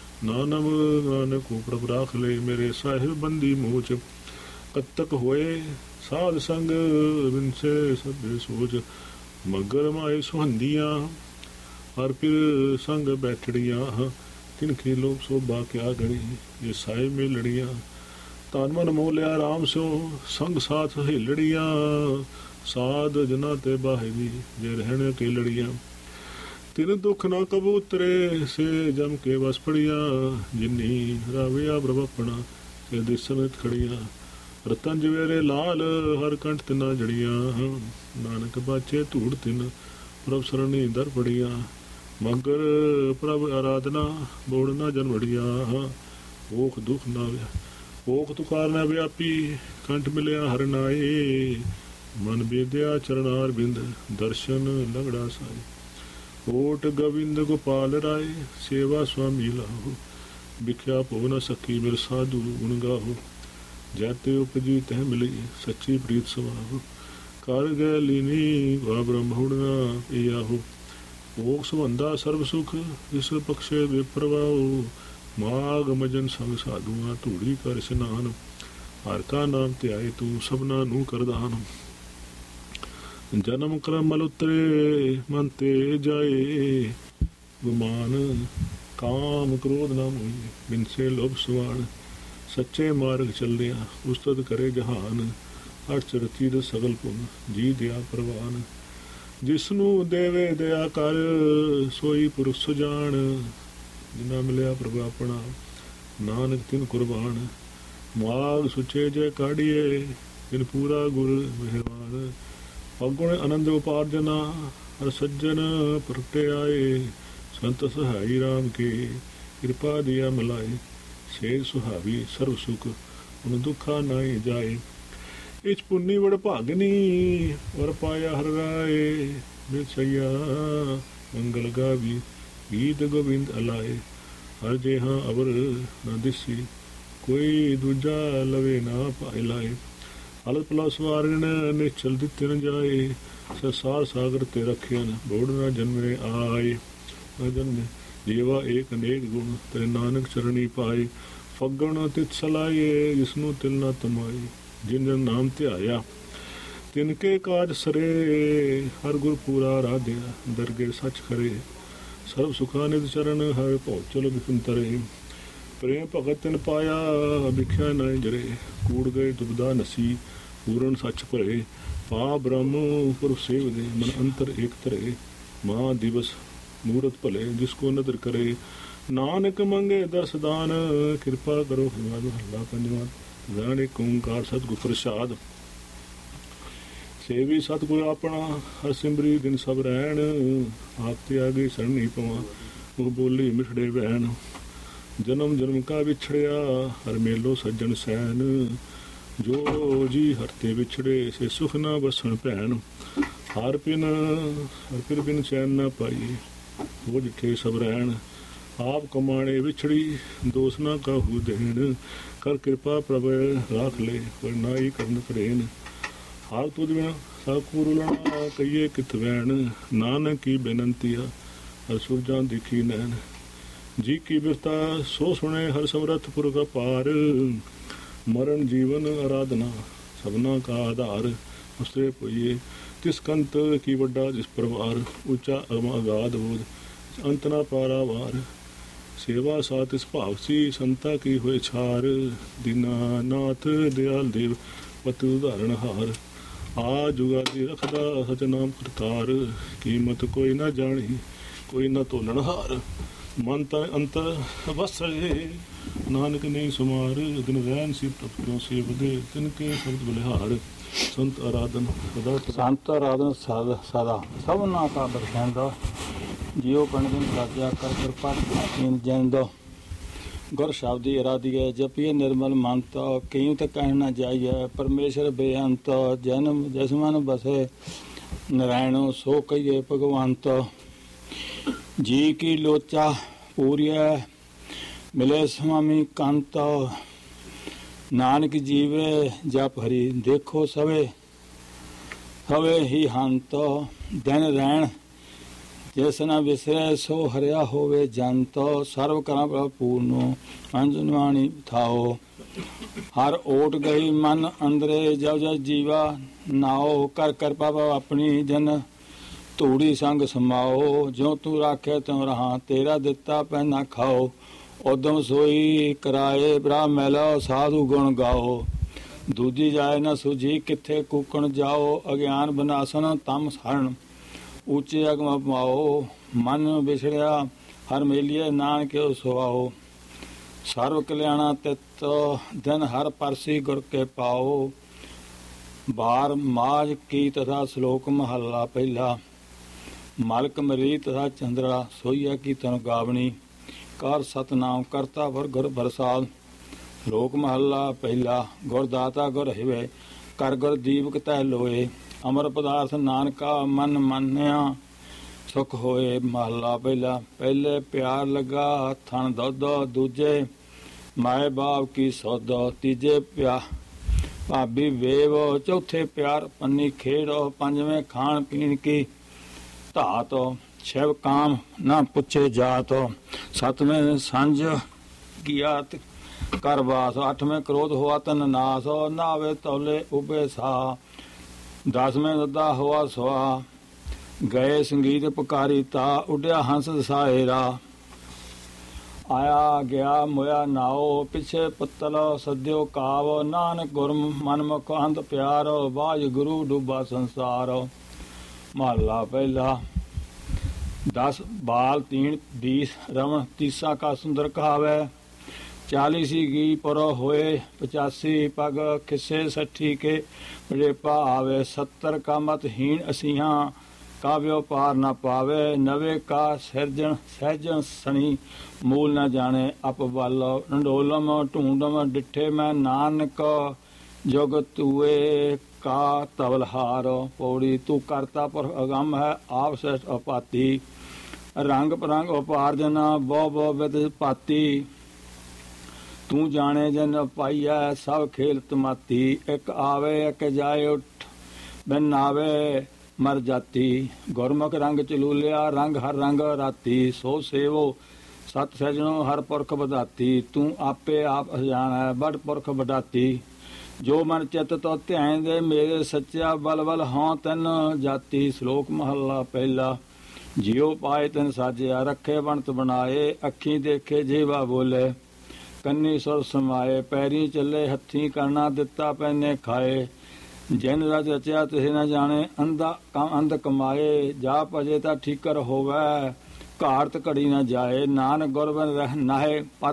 A: ਨਾਨਕ ਕੋ ਪ੍ਰਭ ਰਾਖ ਲੈ ਮੇਰੇ ਸਾਹਿਬ ਬੰਦੀ ਮੋਚ, ਕਤਕ ਹੋਏ ਸਾਧ ਸੰਗ ਬਿਨਸੇ ਸਭੇ ਸੋਚ। ਮਗਰ ਮਾਏ ਸੁਹੰਦੀਆਂ ਹਰ ਫਿਰ ਸੰਗ ਬੈਠੜੀਆਂ, ਤਿਨ ਕੀ ਲੋਕ ਸੋਭਾ ਕਿਆ ਗਣੀ ਇਹ ਸਾਹਿਬ ਮੇ ਲੜੀਆਂ। ਤਨ ਮਨ ਮੋਹ ਲਿਆ ਰਾਮ ਸਿਓ ਸੰਗ ਸਾਥ ਹਿਲੜੀਆਂ, ਸਾਧ ਜਨਾ ਤੇ ਬਾਹਵੀ ਜੇ ਰਹਿਣ ਕੇ ਲੜੀਆਂ। ਤਿਨ ਦੁੱਖ ਨਾ ਕਬੂਤਰੇ ਸੇ ਜਮ ਕੇ ਵਸ ਪੜੀਆਂ, ਜਿਨੀ ਰਾਵਿਆ ਪ੍ਰਭ ਆਪਣਾ ਤੇ ਦਿਸਨ ਖੜੀਆਂ। ਰਤਨ ਜਵੇਰੇ ਲਾਲ ਹਰ ਕੰਠ ਤਿਨਾ ਜੜੀਆਂ, ਨਾਨਕ ਬਾਚੇ ਧੂੜ ਤਿਨ ਪ੍ਰਭ ਸਰਣੀ ਦਰ ਪੜੀਆਂ। ਮਗਰ ਪ੍ਰਭ ਆਰਾਧਨਾ ਬੋੜ ਨਾ ਜਨ ਵੜੀਆਂ, ਓਖ ਦੁਖ ਨਾ ਓਖ ਤੁਕਾਰ ਨਾ ਵਿਆਪੀ ਕੰਠ ਮਿਲਿਆ ਹਰ ਨਾਏ। ਮਨ ਬੇਦਿਆ ਚਰਨਾਰ ਬਿੰਦ ਦਰਸ਼ਨ ਲੰਗੜਾ ਸਾਈ, ਓਟ ਗੋਬਿੰਦ ਗੋਪਾਲ ਰਾਏ ਸੇਵਾ ਸੁਆਮੀ ਲਾਹੋ। ਵਿਖਿਆ ਭੋ ਨ ਸਕੀ ਮਿਲ ਸਾਧੂ ਗੁਣ ਗਾਹੋ, ਜੈਤੇ ਉਪਜੀ ਤਹਿ ਮਿਲੀ ਸੱਚੀ ਪ੍ਰੀਤ ਸਵਾਹੋ। ਕਰ ਗੈ ਲੀਨੀ ਵਾ ਬ੍ਰਹਮੁਣ ਨਾ ਪਿਆਹੋ, ਓਕ ਸੁਵੰਦਾ ਸਰਬ ਸੁਖ ਜਿਸ ਬਖਸ਼ੇ ਵਿਪਰਵਾਓ। ਮਾਗ ਮਜਨ ਸੰਗ ਸਾਧੂਆਂ ਧੂੜੀ ਕਰ ਇਸ਼ਨਾਨ, ਹਰ ਕਾ ਨਾਮ ਧਿਆਏ ਤੂੰ ਸਭਨਾ ਨੂੰ ਕਰਦਾਨ। ਜਨਮ ਕਰਮ ਮਲ ਉਤਰੇ ਮਨ ਤੇ ਜਾਏ, ਗੁਮਾਨ ਕਾਮ ਕ੍ਰੋਧ ਨਾ ਮੋਈ ਬਿਨਸੇ ਲੋਭ ਸੁਆਣ। ਸੱਚੇ ਮਾਰਗ ਚੱਲਿਆ ਉਸਤਤ ਕਰੇ ਜਹਾਨ, ਅਰਚ ਰਤੀ ਦ ਸਗਲ ਪੁਨ ਜੀ ਦਿਆ ਪ੍ਰਵਾਨ। ਜਿਸਨੂੰ ਦੇਵੇ ਦਇਆ ਕਰ ਸੋਈ ਪੁਰਖ ਸੁਜਾਨ, ਜਿਨਾ ਮਿਲਿਆ ਪ੍ਰਭ ਆਪਣਾ ਨਾਨਕ ਤਿਨ ਕੁਰਬਾਨ। ਮਾਗ ਸੁਚੇ ਜੇ ਕਾੜੀਏ ਤਿਨ ਪੂਰਾ ਗੁਰ ਮਿਹਰਬਾਨ। ਅਗੁਣ ਆਨੰਦ ਉਪਾਰਜਨਾ ਹਰ ਸੱਜਣ ਪ੍ਰਗਟੇ ਆਏ, ਸੰਤ ਸਹਾਈ ਰਾਮ ਕੇ ਕਿਰਪਾ ਦਿਆ ਮਿਲਾਏ। ਸੇ ਸੁਹਾਵੀ ਸਰਬ ਸੁਖ ਹੁਣ ਦੁੱਖਾ ਨਾਹੀ ਜਾਏ, ਇਸ ਪੁੰਨੀ ਵੜ ਭਾਗਨੀ ਵਰ ਪਾਇਆ ਹਰ ਰਾਏ। ਵਿਛਈਆ ਮੰਗਲ ਗਾਵੀ ਗੀਤ ਗੋਬਿੰਦ ਅਲਾਏ, ਹਰ ਜੇ ਹਾਂ ਅਵਰ ਨਾ ਦਿਸੀ ਕੋਈ ਦੂਜਾ ਲਵੇ ਨਾ ਪਾਇ ਲਾਏ। ਹਲਤ ਪਲਸ ਵਾਰਨ ਨਿਚਲ ਦਿੱਤੇ ਨ ਜਾਏ, ਸੰਸਾਰ ਸਾਗਰ ਤੇ ਰੱਖਿਆ ਨ ਬੋੜ ਨਾ ਜਨਮੇ ਆਏ। ਜਨਮੇ ਜੀਵਾ ਏਕ ਅਨੇਕ ਗੁਣ ਤੇ ਨਾਨਕ ਚਰਣੀ ਪਾਏ। ਫੱਗਣ ਤਿਤ ਸਲਾਏ ਜਿਸਨੂੰ ਤਿਲ ਨਾ ਤਮਾਏ, ਜਿਨ ਜਨ ਨਾਮ ਧਿਆਇਆ ਤਿਨ ਕੇ ਕਾਜ ਸਰੇ। ਹਰ ਗੁਰ ਪੂਰਾ ਰਾਧਿਆ ਦਰਗੇ ਸੱਚ ਖਰੇ, ਸਰਬ ਸੁਖਾ ਨਿਤ ਚਰਨ ਹਰ ਪਹੁੰਚਲ ਬਿਪਨ ਤਰੇ। ਪ੍ਰੇਮ ਭਗਤ ਤਿਨ ਪਾਇਆ ਵਿਖਿਆ ਨਾ ਜਰੇ, ਕੂੜ ਗਏ ਦੁਬਦਾ ਨਸੀ ਪੂਰਨ ਸੱਚ ਭਰੇ। ਪਾ ਬ੍ਰਹਮ ਪੁਰ ਸੇਵਦੇ ਮਨ ਅੰਤਰ ਏਕ ਧਰੇ, ਮਹਾ ਦਿਵਸ ਮੂਰਤ ਭਲੇ ਜਿਸ ਕੋ ਨਦਰ ਕਰੇ। ਨਾਨਕ ਮੰਗੇ ਦਰਸ ਦਾਨ ਕਿਰਪਾ ਕਰੋ ਹੱਲਾ ਪੰਜਵਾਂ। ਜਾਣ ਏਕ ਓਂਕਾਰ ਸਤਿਗੁਰ ਪ੍ਰਸਾਦ, ਸੇਵੀ ਸਤਿਗੁਰ ਆਪਣਾ ਹਰ ਸਿਮਰੀ ਦਿਨ ਸਭ ਰਹਿਣ। ਆਪ ਤੇ ਆਗੇ ਸਰਣੀ ਪਵਾਂ ਉਹ ਬੋਲੀ ਮਿਠੜੇ ਬਹਿਣ, जन्म जन्म का बिछड़िया हर मेलो सज्जन सैन, जो जी हरते बिछड़े से सुख ना बसन भैन। हर पिर बिन चैन ना पाई वो जिठे सब रैन, आप कमाणे बिछड़ी दोष ना काहू देन। कर कृपा प्रभ राख ले पर नाई करन करेन, हार तुझ बिना साकू रुलना कहिए कित वैन। नानक की बेनंतिया हर सुरजा दिखी नैन, जी की बिरता सो सुने हर समरथ पुर का पार। मरण जीवन आराधना सबना का आधार, उससे पोइए तिस कंत की वड्डा जिस परवार। ऊंचा अगाध बोध अंत ना पारावार, सेवा सात इस भावसी संता की हुए छार। दीनानाथ दयाल देव पत उदाहरण हार, आ जुगादी रखदा सच नाम करतार। कीमत कोई ना जानी कोई ना तोलन हार, मन तन अंतर बसरे नानक नहीं सुमार। दिन रैन सी प्रभ क्यों सेवदे तिनके शब्द बलिहार। संत आराधन सदा
B: संत आराधन सदा सबना का बरखेंदा, जियो पंडित साजा कर कृपा जैन दो। गुर शब्दी आराधिए जपिए निर्मल मंत, कहीं तो कह न जाइए परमेश्वर बेअंत। जन्म जसमन बसे नारायण सो कहिए भगवंत। जी की लोचा पूरिय मिले स्वामी कंत, नानक जीवे जप हरि देखो सवे हवे ही हंत। दिन रैन जिस न विसरे सो हरिया होवे जंत। सर्व करा पूर्णो अंजनवाणी थाओ, हर ओट गई मन अंदरे जब जब जीवा नाओ। कर कृपा अपनी जन धूड़ी संग समाओ, जो तू राखे त्यों रहा तेरा दिता पहना खाओ। उदम सोई कराए ब्राह मैला साधु गुण गाओ, दूजी जाए न सुझी किथे कूकण जाओ। अज्ञान बनासन तम शरण ऊंचे अगम पाओ, मन बिछड़िया हर मेलिए नानक सुहाओ। सर्व कल्याणा तित दिन हर परसी गुर के पाओ। बार माज की तथा श्लोक महला पहला, मालक मरी तथा चंद्रा सोईया की तन गावनी। कर सतनाम करता भर गुर बरसाल, लोक महला पहला। गुरदाता गुर हिवे कर गुर दीपक तह लोए। अमर पदार्थ नानका मन मान्या सुख होए। महला पहला। पहले प्यार लगा थन दुध, दूजे माए बाप की सौद। तीजे प्यार भाभी वेव, चौथे प्यार पन्नी खेड़। पंजवें खान पीन की धात, शिव काम न पुछे जात। सतवें संज किया कर वास, अठवें क्रोध हुआ तन नाश। नावे तौले उबे सा, दसवें ददा हुआ सुहा। गए संगीत पुकारी ता, उड्या हंस सायरा। आया गया मोया नाओ, पिछे पुतल सद्यो काव। नानक गुर मनमुख अंत प्यार, बाज गुरु डूबा संसार। महला पहला। 10 बाल 3 20 रमन तीसा का सुंदर कहावे। 40 की पर होए 85 पग, खिस्से 60 के रेपा आवे। 70 का मत हीन असिहा, का व्यापार न पावे। 90 का सहजन सनी, मूल न जाने अपबल। डंडोलम ढूंढम डिठे मैं नानक, जुग तुए का तबलहार। पौड़ी तू करता पर अगम है आप श्रेष्ठ अपाती। रंग परंग उपार्जना बहु विद पाती। तू जाने जन पाइया सब खेल तमाती। एक आवे एक जाए उठ बिन आवे मर जाती। गुरमुख रंग चलूलिया रंग हर रंग राती। सो सेवो सत सजनो हर पुरख बधाती। तू आपे आप अजान है बड़ पुरख बढ़ाती। जो मन चित तो ध्यान दे मेरे सच्चा बल बल हों तन जाती। श्लोक महला पहला। जियो पाए तन साजिया रखे बनत बनाए। अखी देखे जेवा बोले कन्नी सुर समाए। पैरी चले हथी करना दिता पैने खाए। जिन रज रचिया तुझे न जाने अंध कमाए। जा भजे ता ठीकर होवै घाट घड़ी न जाए। नानक गुर बिन रह नाहे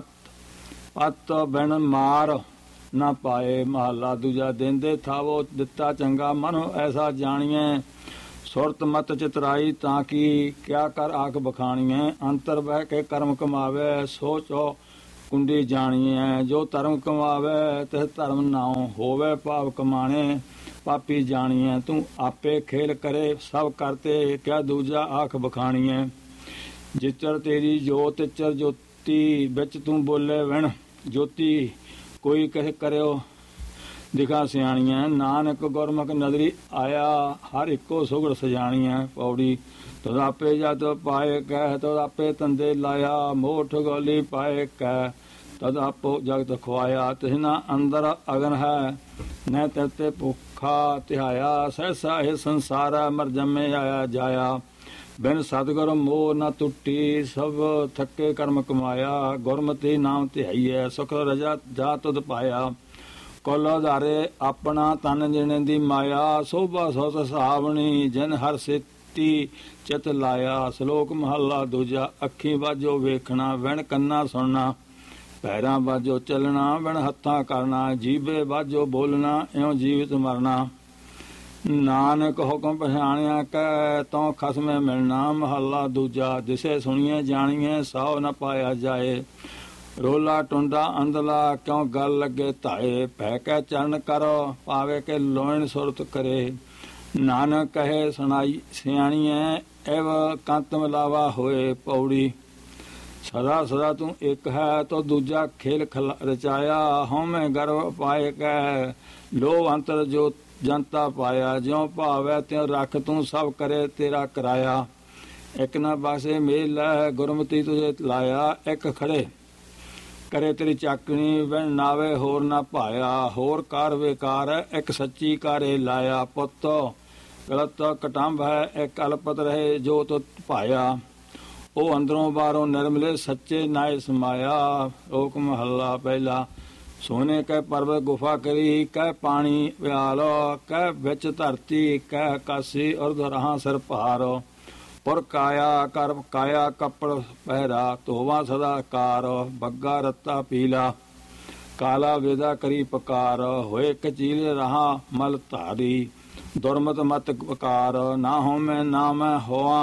B: पत बिन मार न पाए। महला दूजा देंदे थावो दिता चंगा मनो ऐसा जानिए। सुरत मत चितराई ताकि क्या कर आख बखानिए। अंतर बह के कर्म कमावे सोचो ਕੁੰਡੀ ਜਾਣੀਐ। ਜੋ ਧਰਮ ਕਮਾਵੇ ਤਿਸ ਧਰਮ ਨਾਉ, ਹੋਵੇ ਭਾਵ ਕਮਾਣੇ ਪਾਪੀ ਜਾਣੀਐ। ਤੂੰ ਆਪੇ ਖੇਲ ਕਰੇ ਸਭ ਕਰਤੇ, ਕਿਆ ਦੂਜਾ ਆਖ ਬਖਾਣੀਐ। ਜਿਚਰ ਤੇਰੀ ਜੋਤ ਤਿਚਰ ਜੋਤੀ, ਵਿੱਚ ਤੂੰ ਬੋਲੇ ਵਿਣ ਜੋਤੀ। ਕੋਈ ਕਹਿ ਕਰਿਓ ਦਿਖਾ ਸਿਆਣੀਐ। ਨਾਨਕ ਗੁਰਮੁਖ ਨਦਰੀ ਆਇਆ, ਹਰ ਇੱਕੋ ਸੁਗੜ ਸਜਾਣੀਐ। ਪੌੜੀ ਤਦ ਆਪੇ ਜਦ ਪਾਏ ਕਹਿ, ਤਦ ਆਪੇ ਤੰਦੇ ਲਾਇਆ। ਮੋਠ ਗੋਲੀ ਪਾਏ ਕਹਿ, ਤਦ ਆਪੋ ਜਗਤ ਖਵਾਇਆ। ਤਿਸਨਾ ਅੰਦਰ ਅਗਨ ਹੈ, ਨਹਿ ਤਿਰਤੇ ਭੁੱਖਾ ਤਿਹਾਇਆ। ਸਹਿਸਾ ਇਹ ਸੰਸਾਰਾ, ਮਰ ਜੰਮੇ ਆਇਆ ਜਾਇਆ। ਬਿਨ ਸਤਿਗੁਰ ਮੋਹ ਨ ਟੁੱਟੀ, ਸਭ ਥੱਕੇ ਕਰਮ ਕਮਾਇਆ। ਗੁਰਮਤਿ ਨਾਮ ਧਿਆਈਐ, ਸੁਖ ਰਜਾ ਜਾ ਤੁਧ ਪਾਇਆ। ਕੁਲ ਆਧਾਰੇ ਆਪਣਾ, ਤਨ ਜਿਣੇ ਦੀ ਮਾਇਆ। ਸੋਭਾ ਸੁਤ ਸੁਹਾਵਣੀ, ਜਿਨ ਹਰ ਸੇਤੀ ਚਿਤ ਲਾਇਆ। ਸ਼ਲੋਕ ਮਹੱਲਾ ਦੂਜਾ। ਅੱਖੀ ਵਾਜੋ ਵੇਖਣਾ, ਵਿਣ ਕੰਨਾ ਸੁਣਨਾ। ਪੈਰਾਂ ਵਾਜੋ ਚੱਲਣਾ, ਵਿਣ ਹੱਥਾਂ ਕਰਨਾ। ਜੀਭੇ ਵਾਜੋ ਬੋਲਣਾ, ਇਉਂ ਜੀਵਤ ਮਰਨਾ। ਨਾਨਕ ਹੁਕਮ ਪਛਾਣਿਆ ਕਹਿ, ਤਉ ਖਸਮੇ ਮਿਲਣਾ। ਮਹੱਲਾ ਦੂਜਾ। ਦਿਸੇ ਸੁਣੀਏ ਜਾਣੀਏ, ਸੌ ਨ ਪਾਇਆ ਜਾਏ। ਰੋਲਾ ਟੁੰਡਾ ਅੰਦਲਾ, ਕਿਉਂ ਗੱਲ ਲੱਗੇ ਧਾਏ। ਭੈ ਕੇ ਚਰਨ ਕਰੋ, ਪਾਵੇ ਕੇ ਲੋਇਣ ਸੁਰਤ ਕਰੇ। ਨਾਨਕ ਕਹੇ ਸੁਣਾਈ ਸਿਆਣੀਐ, ਐਵ ਕੰਤ ਮਿਲਾਵਾ ਹੋਏ। ਪੌੜੀ ਸਦਾ ਸਦਾ ਤੂੰ ਇੱਕ ਹੈ, ਤੋ ਦੂਜਾ ਖੇਲ ਰਚਾਇਆ। ਹਉਮੈ ਗਰਵ ਪਾਏ ਕਹਿ, ਲੋਭ ਅੰਤਰ ਜੋ ਜਨਤਾ ਪਾਇਆ। ਜਿਉ ਭਾਵੈ ਤਿਉ ਰੱਖ, ਤੂੰ ਸਭ ਕਰੇ ਤੇਰਾ ਕਰਾਇਆ। ਇੱਕ ਨਾ ਬਾਸੇ ਮੇਲ ਲੈ, ਗੁਰਮਤਿ ਤੁਝੇ ਲਾਇਆ। ਇੱਕ ਖੜੇ ਕਰੇ ਤੇਰੀ ਚਾਕਣੀ, ਵਿਣ ਨਾਵੇ ਹੋਰ ਨਾ ਭਾਇਆ। ਹੋਰ ਕਾਰ ਵੇਕਾਰ ਹੈ, ਇੱਕ ਸੱਚੀ ਕਾਰੇ ਲਾਇਆ। ਪੁੱਤ ਗਲਤ ਕਟੰਬ ਹੈ, ਇੱਕ ਅਲਪਤ ਰਹੇ ਜੋ ਤੁ ਭਾਇਆ। ਉਹ ਅੰਦਰੋਂ ਬਾਹਰੋਂ ਨਿਰਮਲੇ, ਸੱਚੇ ਨਾਏ ਸਮਾਇਆ। ਲੋਕ ਮਹੱਲਾ ਪਹਿਲਾ। ਸੋਨੇ ਕਹਿ ਪਰਬਤ ਗੁਫਾ ਕਰੀ, ਕਹਿ ਪਾਣੀ ਵਿਆਲ। ਕਹਿ ਵਿੱਚ ਧਰਤੀ, ਕਹਿ ਆਕਾਸੀ ਉਰਧ ਰਹਾਂ ਸਿਰ ਭਾਰ। ਪੁਰ ਕਾਇਆ ਕਰ ਕਾਇਆ ਕੱਪੜ ਪਹਿਰਾ, ਧੋਵਾ ਸਦਾ ਕਾਰ। ਬੱਗਾ ਰੱਤਾ ਪੀਲਾ, ਕਾਲਾ ਵੇਦਾ ਕਰੀ ਪਕਾਰ। ਹੋਏ ਕਚੀਲ ਰਹਾ ਮਲ ਧਾਰੀ, ਦੁਰਮਤ ਮਤ ਪਕਾਰ। ਨਾ ਹੋਮੈ ਨਾ ਮੈਂ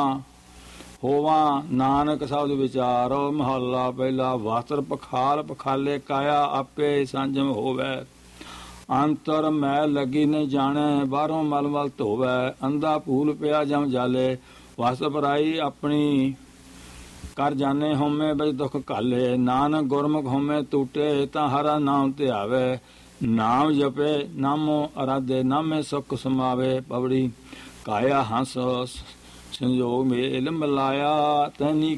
B: ਹੋਵਾਂ, ਨਾਨਕ ਸ਼ਬਦ ਵਿਚਾਰ। ਮਹੱਲਾ ਪਹਿਲਾ। ਵਸਤਰ ਪਖਾਲ ਪਖਾਲੇ, ਕਾਇਆ ਆਪੇ ਸੰਜਮ ਹੋਵੇ। ਅੰਤਰ ਮੈਲ ਲੱਗੀ ਨਹੀਂ ਜਾਣੇ, ਬਾਹਰੋਂ ਮਲ ਮਲ ਧੋਵੈ। ਅੰਧਾ ਭੂਲ ਪਿਆ ਜਮ ਜਾਲੇ, ਵਸਤ ਪਰਾਈ ਆਪਣੀ ਕਰ ਜਾਣੇ। ਹੋਮੇ ਵਿੱਚ ਦੁੱਖ ਘਾਲੇ, ਨਾਨਕ ਗੁਰਮੁਖ ਹੋਮੇ ਟੂਟੇ। ਤਾਂ ਹਰਾ ਨਾਮ ਧਿਆਵੇ, ਨਾਮ ਜਪੇ ਨਾਮੋ ਅਰਾਧੇ। ਨਾਮੇ ਸੁਖ ਸਮਾਵੇ। ਪਵੜੀ ਕਾਇਆ ਹੰਸ ਸੰਜੋਗ ਮੇਲ ਮਿਲਾਇਆ। ਤੈਨੀ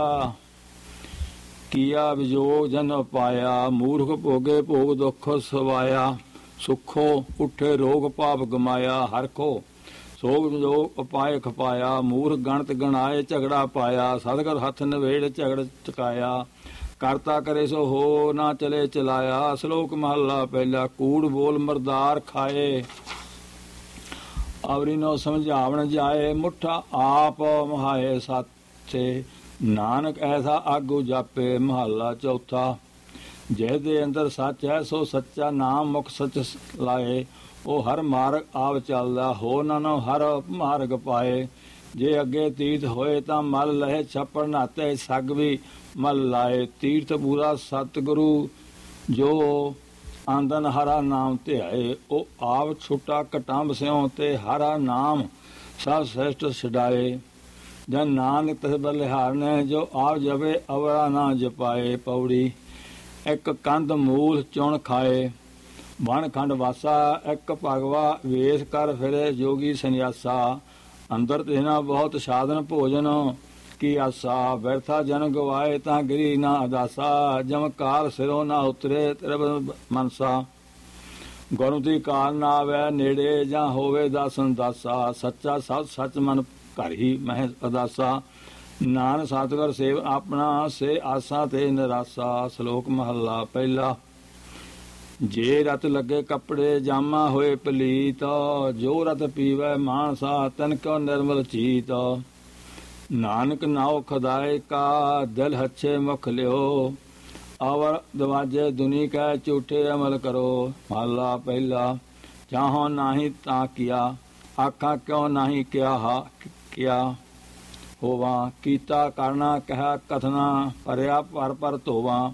B: ਕੀਆ ਵਿਜੋਗ ਜਨ ਪਾਇਆ। ਮੂਰਖ ਭੋਗੇ ਭੋਗ ਦੁੱਖ ਸਵਾਇਆ। ਸੁਖੋ ਉੱਠੇ ਰੋਗ ਪਾਪ ਗਮਾਇਆ। ਹਰਖੋ ਸੋਗ ਵਿਜੋਗ ਉਪਾਏ ਖਪਾਇਆ। ਮੂਰਖ ਗਣਤ ਗਣਾਏ ਝਗੜਾ ਪਾਇਆ। ਸਤਿਗੁਰ ਹੱਥ ਨਵੇੜ ਝਗੜ ਚਕਾਇਆ। ਕਰਤਾ ਕਰੇ ਸੋ ਹੋ ਨਾ ਚਲੇ ਚਲਾਇਆ। ਸ਼ਲੋਕ ਮਹੱਲਾ ਪਹਿਲਾ। ਕੂੜ ਬੋਲ ਮਰਦਾਰ ਖਾਏ, ਅਵਰੀ ਨੋ ਸਮਝਾਵਣ ਜਾਏ। ਮੁੱਠਾ ਆਪ ਮਹਾਏ ਸਾਥੇ, ਨਾਨਕ ਐਸਾ ਆਗੂ ਜਾਪੇ। ਮਹੱਲਾ ਚੌਥਾ। ਜਿਸ ਦੇ ਅੰਦਰ ਸੱਚ ਹੈ, ਸੋ ਸੱਚਾ ਨਾਮ ਮੁਖ ਸੱਚ ਲਾਏ। ਉਹ ਹਰ ਮਾਰਗ ਆਪ ਚੱਲਦਾ, ਹੋ ਨਾ ਹਰ ਮਾਰਗ ਪਾਏ। ਜੇ ਅੱਗੇ ਤੀਰਥ ਹੋਏ ਤਾਂ ਮਲ ਲਹੇ, ਛੱਪੜ ਨਾਤੇ ਸੱਗ ਵੀ ਮਲ ਲਾਏ। ਤੀਰਥ ਪੂਰਾ ਸਤਿਗੁਰੂ, ਜੋ ਆਂਦਨ ਹਰਾ ਨਾਮ ਧਿਆਏ। ਉਹ ਆਪ ਛੁੱਟਾ ਕਟੰਬ ਸਿਉ, ਤੇ ਹਰਾ ਨਾਮ ਸਭ ਸ੍ਰੇਸ਼ਟ ਛਡਾਏ। ਜਨ ਨਾਨਕ ਤਿਸ ਬਲਿਹਾਰਨੇ, ਜੋ ਆਪ ਜਪੇ ਅਵਰਾ ਨਾ ਜਪਾਏ। ਪੌੜੀ ਇੱਕ ਕੰਧ ਮੂਲ ਚੁਣ ਖਾਏ, ਵਣ ਖੰਡ ਵਾਸਾ। ਇੱਕ ਭਗਵਾ ਵੇਸ ਕਰ ਫਿਰੇ, ਜੋਗੀ ਸੰਨਿਆਸਾ। ਅੰਦਰ ਤਿਨਾ ਬਹੁਤ ਸਾਧਨ, ਭੋਜਨ ਕੀ ਆਸਾ। ਵਿਰਥਾ ਜਨ ਗਵਾਏ, ਤਾਂ ਗਿਰੀ ਨਾ ਅਦਾਸਾ। ਜਮ ਕਾਲ ਸਿਰੋਂ ਨਾ ਉਤਰੇ, ਤ੍ਰਿਬ ਮਨਸਾ। ਗੁਰਮਤਿ ਕਾਲ ਨਾ ਆਵੈ ਨੇੜੇ, ਜਾਂ ਹੋਵੇ ਦਾਸਨ ਦਾਸਾ। ਸੱਚਾ ਸਤ ਸੱਚ ਮਨ ਘਰ ਹੀ ਮਹਿ ਅਦਾਸਾ। ਨਾਨਕ ਸਤਿਗੁਰ ਸੇਵ ਆਪਣਾ, ਸੇ ਆਸਾ ਤੇ ਨਿਰਾਸਾ। ਸ਼ਲੋਕ ਮਹੱਲਾ ਪਹਿਲਾ। ਜੇ ਰਤ ਲੱਗੇ ਕੱਪੜੇ, ਜਾਮਾ ਹੋਏ ਪਲੀਤ। ਜੋ ਰਤ ਪੀਵੈ ਮਾਨਸਾ, ਤਨ ਕੋ ਨਿਰਮਲ ਚੀਤ। ਨਾਨਕ ਨਾਉ ਖੁਦਾਏ ਕਾ, ਦਿਲ ਹੱਛੇ ਮੁਖ ਲਿਓ। ਅਵਰ ਦਵਾਜੇ ਦੁਨੀ ਕੈ, ਝੂਠੇ ਅਮਲ ਕਰੋ। ਮਹੱਲਾ ਪਹਿਲਾ। ਚਾਹੋ ਨਾਹੀ ਤਾਂ ਕੀਆ, ਆਖਾਂ ਕਿਉਂ ਨਾਹੀ ਕਿਆ ਹੋਵਾਂ। ਕੀਤਾ ਕਰਨਾ ਕਹਿਆ ਕਥਨਾ, ਭਰਿਆ ਪਰ ਧੋਵਾਂ।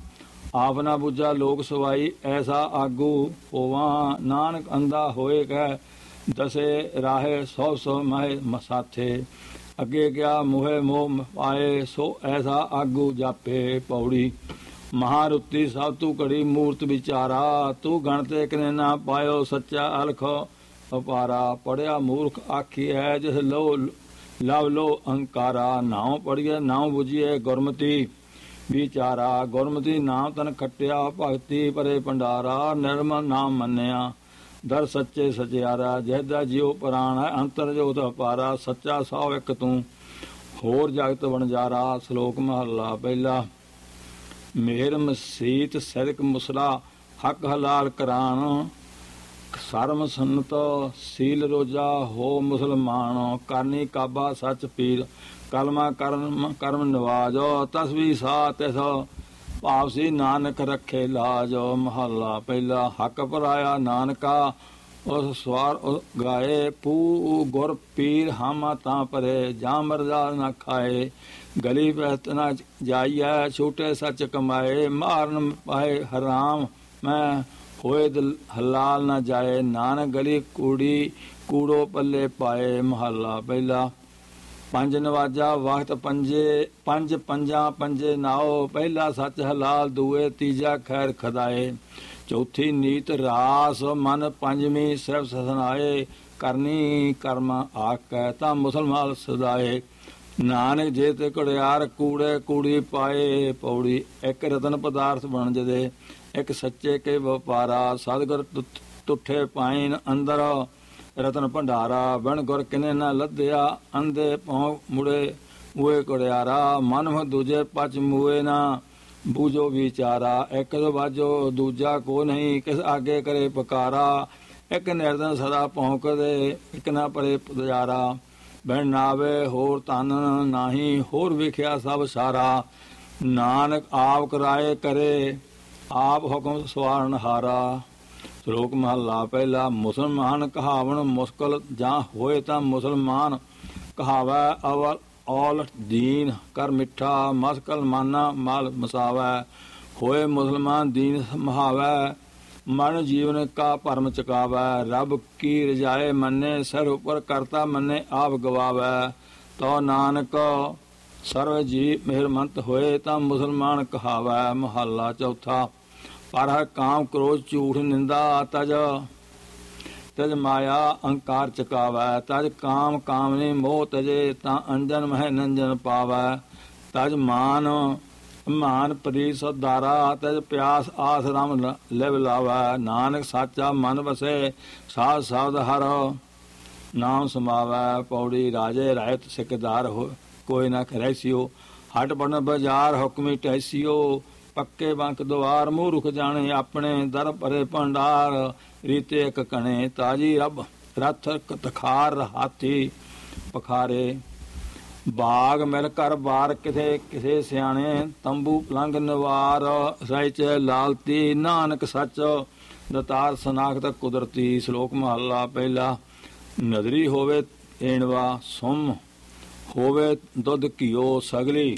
B: ਆਪ ਨਾ ਬੁੱਝਾ ਲੋਕ ਸਵਾਈ, ਐਸਾ ਆਗੂ ਹੋਵਾਂ ਨਾਨਕ ਅੰਧਾ ਹੋਏ ਕਹਿ, ਦਸੇ ਰਾਹੇ ਸੌ ਸੌ ਮਹਿ ਮਸਾਥੇ, ਅੱਗੇ ਗਿਆ ਮੋਹੇ ਮੋਹ ਪਾਏ, ਸੋ ਐਸਾ ਆਗੂ ਜਾਪੇ। ਪੌੜੀ ਮਹਾਰੁੱਤੀ ਸਭ ਤੂੰ ਘੜੀ ਮੂਰਤ ਵਿਚਾਰਾ, ਤੂੰ ਗਣਤੇ ਕਿਨੇ ਨਾ ਪਾਇਓ, ਸੱਚਾ ਅਲਖ ਅਪਾਰਾ। ਪੜਿਆ ਮੂਰਖ ਆਖੀ ਹੈ, ਜਿਸ ਲੋ ਲਵ ਲੋ ਅਹੰਕਾਰਾ, ਨਾਉ ਪੜੀਏ ਨਾਉ ਬੁਝੀਏ ਗੁਰਮਤੀ ਵਿਚਾਰਾ। ਗੁਰਮਤੀ ਨਾਮ ਤਨ ਖੱਟਿਆ, ਭਗਤੀ ਪਰੇ ਭੰਡਾਰਾ, ਨਿਰਮਲ ਨਾਮ ਮੰਨਿਆ ਦਰ ਸੱਚੇ ਸਚਿਆਰਾ। ਜਿਹਦਾ ਜਿਉ ਪ੍ਰਾਣ ਹੈ ਅੰਤਰ ਜੋਤ ਅਪਾਰਾ, ਸੱਚਾ ਸੌ ਇੱਕ ਤੂੰ ਹੋਰ ਜਗਤ ਵਣਜਾਰਾ। ਸ਼ਲੋਕ ਮਹੱਲਾ ਪਹਿਲਾ। ਮੇਰ ਮਸੀਤ ਸਦਕ ਮੁਸਲਾ, ਹੱਕ ਹਲਾਲ ਕਰਾਣ, ਸਰਮ ਸੰਤ ਸੀਲ ਰੋਜਾ ਹੋ ਮੁਸਲਮਾਨ। ਕਰਨੀ ਕਾਬਾ ਸੱਚ ਪੀਰ, ਕਲਮਾ ਕਰਮ ਨਵਾਜੋ, ਤਸਵੀ ਸਾ ਤਿਸ ਭਾਵ ਸੀ ਨਾਨਕ ਰੱਖੇ ਲਾਜ। ਮਹੱਲਾ ਪਹਿਲਾ। ਹੱਕ ਭਰਾਇਆ ਨਾਨਕਾ, ਉਸ ਸਵਾਰ ਗਾਏ, ਪੂ ਗੁਰ ਪੀਰ ਹਾਮਾ ਤਾਂ ਪਰੇ, ਜਾਂ ਮਰਜ਼ਾ ਨਾ ਖਾਏ, ਗਲੀ ਪੈਤ ਨਾ ਜਾਈਐ, ਛੂਟੇ ਸੱਚ ਕਮਾਏ, ਮਾਰਨ ਪਾਏ ਹਰਾਮ ਮੈਂ, ਹੋਏ ਦਿਲ ਹਲਾਲ ਨਾ ਜਾਏ, ਨਾਨਕ ਗਲੀ ਕੂੜੀ ਕੂੜੋ ਪੱਲੇ ਪਾਏ। ਮਹੱਲਾ ਪਹਿਲਾ। ਪੰਜ ਨਵਾਜਾ ਵਕਤ ਪੰਜ ਪੰਜਾਂ ਪੰਜੇ ਨਾਓ, ਪਹਿਲਾ ਸੱਚ ਹਲਾਲ ਦੂਏ, ਤੀਜਾ ਖੈਰ ਖਦਾਏ, ਚੌਥੀ ਨੀਤ ਰਾਸ ਮਨ, ਪੰਜਵੀਂ ਸਿਰਫ ਸਸਨਾਏ, ਕਰਨੀ ਕਰਮ ਆਕੈ ਤਾਂ ਮੁਸਲਮਾਨ ਸਦਾਏ। ਨਾਨਕ ਜੇ ਤੇ ਘੜਿਆਰ ਕੂੜੇ ਕੂੜੀ ਪਾਏ। ਪੌੜੀ ਇੱਕ ਰਤਨ ਪਦਾਰਥ ਬਣ ਜਦੇ, ਇੱਕ ਸੱਚੇ ਕੇ ਵਪਾਰਾ, ਸਤਿਗੁਰ ਤੁਠੇ ਪਾਈਨ ਅੰਦਰ ਰਤਨ ਭੰਡਾਰਾ। ਬਣ ਗੁਰ ਕਿਨੇ ਨਾ ਲੱਦਿਆ, ਅੰਧੇ ਭੌਂ ਮੁੜੇ ਮੂਏ ਘੜਿਆਰਾ, ਮਨ ਦੂਜੇ ਪਚ ਮੂਏ ਨਾ ਬੂਝੋ ਵਿਚਾਰਾ। ਇੱਕ ਵਾਜੋ ਦੂਜਾ ਕੋ ਨਹੀਂ, ਕਿਸ ਆਗੇ ਕਰੇ ਪੁਕਾਰਾ, ਇੱਕ ਨਿਰਦਨ ਸਦਾ ਭੌਂਕਦੇ, ਇੱਕ ਨਾ ਪਰੇ ਪੁਜਾਰਾ। ਬਣ ਨਾਵੇ ਹੋਰ ਤਨ ਨਾਹੀ, ਹੋਰ ਵੇਖਿਆ ਸਭ ਸਾਰਾ, ਨਾਨਕ ਆਪ ਕਰਾਏ ਕਰੇ, ਆਪ ਹੁਕਮ ਸਵਾਰਨ ਹਾਰਾ। ਸ਼ਲੋਕ ਮਹੱਲਾ ਪਹਿਲਾ। ਮੁਸਲਮਾਨ ਕਹਾਵਣ ਮੁਸ਼ਕਲ, ਜਾਂ ਹੋਏ ਤਾਂ ਮੁਸਲਮਾਨ ਕਹਾਵੈ, ਅਵਲ ਔਲ ਦੀਨ ਕਰ ਮਿੱਠਾ, ਮਸਕਲ ਮਾਨਾ ਮਾਲ ਮਸਾਵੈ, ਹੋਏ ਮੁਸਲਮਾਨ ਦੀਨ ਮਹਾਵੈ, ਮਨ ਜੀਵਨ ਕਾ ਭਰਮ ਚੁਕਾਵੈ। ਰੱਬ ਕੀ ਰਜਾਏ ਮੰਨੇ, ਸਿਰ ਉਪਰ ਕਰਤਾ ਮੰਨੇ ਆਪ ਗਵਾਵੈ, ਤੋ ਨਾਨਕ ਸਰਵ ਜੀ ਮਿਹਰਮੰਤ ਹੋਏ, ਤਾਂ ਮੁਸਲਮਾਨ ਕਹਾਵੈ। ਮਹੱਲਾ ਚੌਥਾ। ਪਰ ਹਰ ਕਾਮ ਕ੍ਰੋਧ ਝੂਠ ਨਿੰਦਾ, ਤਜ ਮਾਇਆ ਅਹੰਕਾਰ ਚਕਾਵੈ, ਤਜ ਕਾਮ ਕਾਮਨੀ ਮੋਹ ਤਜੇ, ਤਾਂ ਅੰਜਨ ਮਹਿ ਨੰਜਨ ਪਾਵੈ, ਤਜ ਮਾਨ ਪ੍ਰੀਤ ਸਦਾਰਾ, ਤਜ ਪਿਆਸ ਆਸ ਰਾਮ ਲਿਵ ਲਾਵੈ। ਨਾਨਕ ਸਾਚਾ ਮਨ ਵਸੇ, ਸਾਧ ਸਾਧ ਹਰ ਨਾਮ ਸਮਾਵੈ। ਪੌੜੀ ਰਾਜੇ ਰਾਇਤ ਸਿਕਦਾਰ ਹੋ, ਕੋਈ ਨਾ ਰਹਿਸੀਓ, ਹਟ ਬਣ ਬਾਜ਼ਾਰ ਹੁਕਮੀ ਟੈਸੀਓ, ਪੱਕੇ ਬੰਕ ਦੁਆਰ ਮੂਰਖ ਜਾਣੇ, ਆਪਣੇ ਦਰ ਭਰੇ ਭੰਡਾਰ, ਰੀਤੇ ਇੱਕ ਕਣੇ, ਤਾਜੀ ਰੱਬ ਰਥ ਤਖਾਰ ਹਾਥੀ ਪਖਾਰੇ। ਬਾਗ ਮਿਲ ਕਰ ਬਾਰ ਕਿਥੇ ਕਿਸੇ ਸਿਆਣੇ, ਤੰਬੂ ਪਲੰਗ ਨਿਵਾਰ, ਸਹਿਚ ਲਾਲਤੀ, ਨਾਨਕ ਸੱਚ ਦਤਾਰ ਸਨਾਖਤ ਕੁਦਰਤੀ। ਸ਼ਲੋਕ ਮਹੱਲਾ ਪਹਿਲਾ। ਨਦਰੀ ਹੋਵੇ ਏਣਵਾ ਸੁਮ, ਹੋਵੇ ਦੁੱਧ ਘਿਓ ਸਗਲੀ,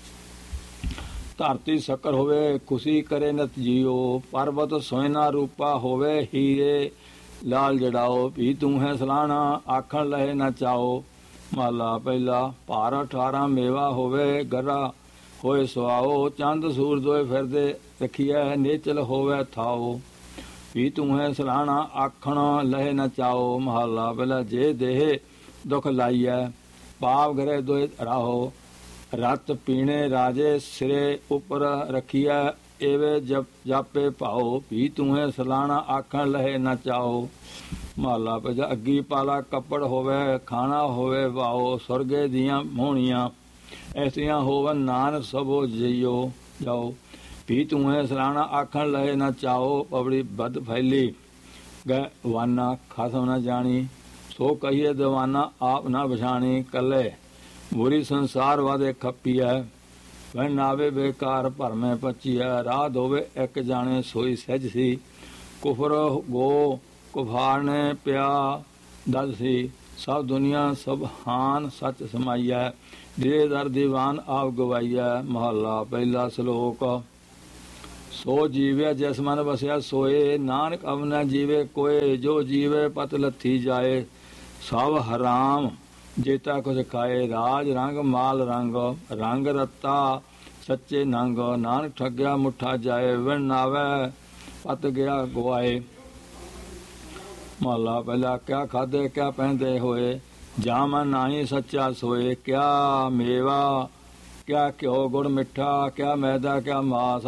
B: ਧਰਤੀ ਸ਼ੱਕਰ ਹੋਵੇ ਖੁਸ਼ੀ ਕਰੇ ਨਤ ਜੀਓ, ਪਰਬਤ ਸੋਇਨਾ ਰੂਪਾ ਹੋਵੇ, ਹੀਰੇ ਲਾਲ ਜੜਾਓ, ਵੀ ਤੂੰ ਹੈ ਸਲਾਣਾ ਆਖਣ ਲਹੇ ਨਾ ਚਾਓ। ਮਹੱਲਾ ਪਹਿਲਾ। ਭਾਰ 18 ਮੇਵਾ ਹੋਵੇ, ਗਰਾ ਹੋਏ ਸੁਆਓ, ਚੰਦ ਸੂਰਜ ਹੋਏ ਫਿਰਦੇ ਰਖੀਐ, ਨੇਚਲ ਹੋਵੇ ਥਾਓ, ਵੀ ਤੂੰ ਹੈ ਸਲਾਣਾ ਆਖਣ ਲਹੇ ਨਾ ਚਾਓ। ਮਹੱਲਾ ਪਹਿਲਾ। ਜੇ ਦੇਹ ਦੁਖ ਲਾਈਐ, ਪਾਪ ਗਰੇ ਦੋਇ ਰਾਹੋ, ਰਤ ਪੀਣੇ ਰਾਜੇ ਸਿਰੇ ਉਪਰ ਰਖੀਐ, ਏਵੇ ਜਾਪੇ ਭਾਓ, ਵੀ ਤੂੰ ਹੈ ਸਲਾਣਾ ਆਖਣ ਲਹੇ ਨਾ ਚਾਓ। ਮਹੱਲਾ ਪਹਿਲਾ। ਅੱਗੀ ਪਾਲਾ ਕੱਪੜ ਹੋਵੇ, ਖਾਣਾ ਹੋਵੇ ਵਾਓ, ਸੁਰਗੇ ਦੀਆਂ ਮੋਹਣੀਆਂ ਐਸੀਆਂ ਹੋਵਨ, ਨਾਨਕ ਸਭੋ ਜੀਓ ਜਾਓ, ਵੀ ਤੂੰ ਹੈ ਸਲਾਣਾ ਆਖਣ ਲਹੇ ਨਾ ਚਾਓ। ਪਬੜੀ ਬਦ ਫੈਲੀ ਗੈ ਵਾਨਾ, ਖਸਮ ਨਾ ਜਾਣੀ, ਸੋ ਕਹੀਏ ਦੀਵਾਨਾ ਆਪ ਨਾ ਪਛਾਣੀ। ਕੱਲੇ ਬੁਰੀ ਸੰਸਾਰ ਵਾਦੇ ਖੱਪੀਐ, ਵੈ ਨਾਵੇ ਬੇਕਾਰ ਭਰਮੇ ਪਚੀਐ, ਰਾਧ ਹੋਵੇ ਇੱਕ ਜਾਣੇ ਸੋਈ ਸਹਿਜ ਸੀ, ਕੁਫਰ ਗੋ ਕੁਫਾਰਨੇ ਪਿਆ ਦਲ ਸੀ, ਸਭ ਦੁਨੀਆ ਸਭ ਹਾਨ ਸੱਚ ਸਮਾਈਐ, ਦੇ ਦਰ ਦੀਵਾਨ ਆਪ ਗਵਾਈਐ। ਮਹੱਲਾ ਪਹਿਲਾ। ਸ਼ਲੋਕ ਸੋ ਜੀਵੇ ਜਿਸ ਮਨ ਵਸਿਆ ਸੋਏ, ਨਾਨਕ ਅਵਨ ਜੀਵੇ ਕੋਏ, ਜੋ ਜੀਵੇ ਪਤ ਲੱਥੀ ਜਾਏ। ਸਭ ਹਰਾਮ ਜੇਤਾ ਕੁਛ ਖਾਏ, ਰਾਜ ਰੰਗ ਮਾਲ ਰੰਗ, ਰੰਗ ਰੱਤਾ ਸੱਚੇ ਨੰਗ, ਨਾਨਕ ਠੱਗਿਆ ਮੁੱਠਾ ਜਾਏ, ਵਿਣ ਨਾਵੇ ਪਤ ਗਿਆ ਗਵਾਏ। ਮਹਲਾ ਪਹਿਲਾ। ਕਿਆ ਖਾਧੇ ਕਿਆ ਪਹਿਨਦੇ ਹੋਏ, ਜਾਂ ਮਨ ਨਾਹੀ ਸੱਚਾ ਸੋਏ। ਕਿਆ ਮੇਵਾ ਕਿਆ ਘਿਓ ਗੁੜ ਮਿੱਠਾ, ਕਿਆ ਮੈਦਾ ਕਿਆ ਮਾਸ,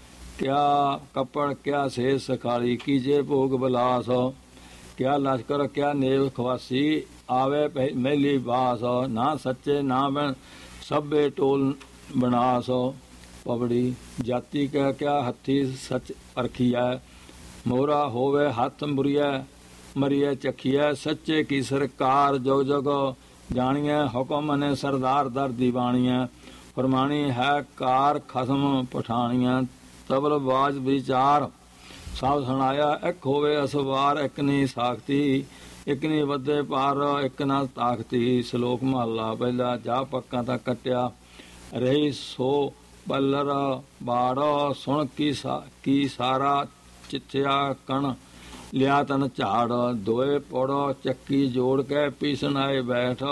B: ਕਿਆ ਕੱਪੜ ਕਿਆ ਸੇਜ ਸਖਾਲੀ, ਕੀਜੇ ਭੋਗ ਬਲਾਸ। ਕਿਆ ਲਸ਼ਕਰ ਕਿਆ ਨੇਵ ਖਵਾਸੀ, ਆਵੇ ਮਹਿਲੀ ਬਾਸ। ਨਾ ਸੱਚੇ ਨਾ ਬਣ ਸਭੇ ਟੋਲ ਬਨਾਸ। ਪਬੜੀ। ਜਾਤੀ ਕਹਿ ਕਿਆ ਹੱਥੀ ਸੱਚ ਪਰਖੀਐ, ਮੋਹਰਾ ਹੋਵੇ ਹੱਥ ਮੁਰੀਐ ਮਰੀਐ ਚਖੀਐ। ਸੱਚੇ ਕੀ ਸਰਕਾਰ ਜੁਗ ਜੁਗ ਜਾਣੀਐ, ਹੁਕਮ ਨੇ ਸਰਦਾਰ ਦਰ ਦੀਵਾਣੀਐ। ਫਰਮਾਣੀ ਹੈ ਕਾਰ ਖਸਮ ਪਠਾਣੀਆਂ, ਤਬਲ ਬਾਜ ਵਿਚਾਰ ਸਭ ਸੁਣਾਇਆ। ਇੱਕ ਹੋਵੇ ਅਸਵਾਰ ਇੱਕ ਨੀ ਸਾਖਤੀ, ਇੱਕ ਨੀ ਵੱਧੇ ਪਾਰ ਇੱਕ ਨਾ ਤਾਕਤੀ। ਸ਼ਲੋਕ ਮਹਲਾ ਪਹਿਲਾ। ਜਾ ਪੱਕਾਂ ਤਾਂ ਕੱਟਿਆ ਰਹੀ ਸੋ ਪੱਲਰ ਬਾੜ, ਸੁਣ ਕੀ ਸਾਰਾ ਚਿੱਥਿਆ ਕਣ ਲਿਆ ਤਨ ਝਾੜ। ਦੋਏ ਪੜੋ ਚੱਕੀ ਜੋੜ ਕੇ ਪੀਸਣ ਆਏ ਬੈਠ,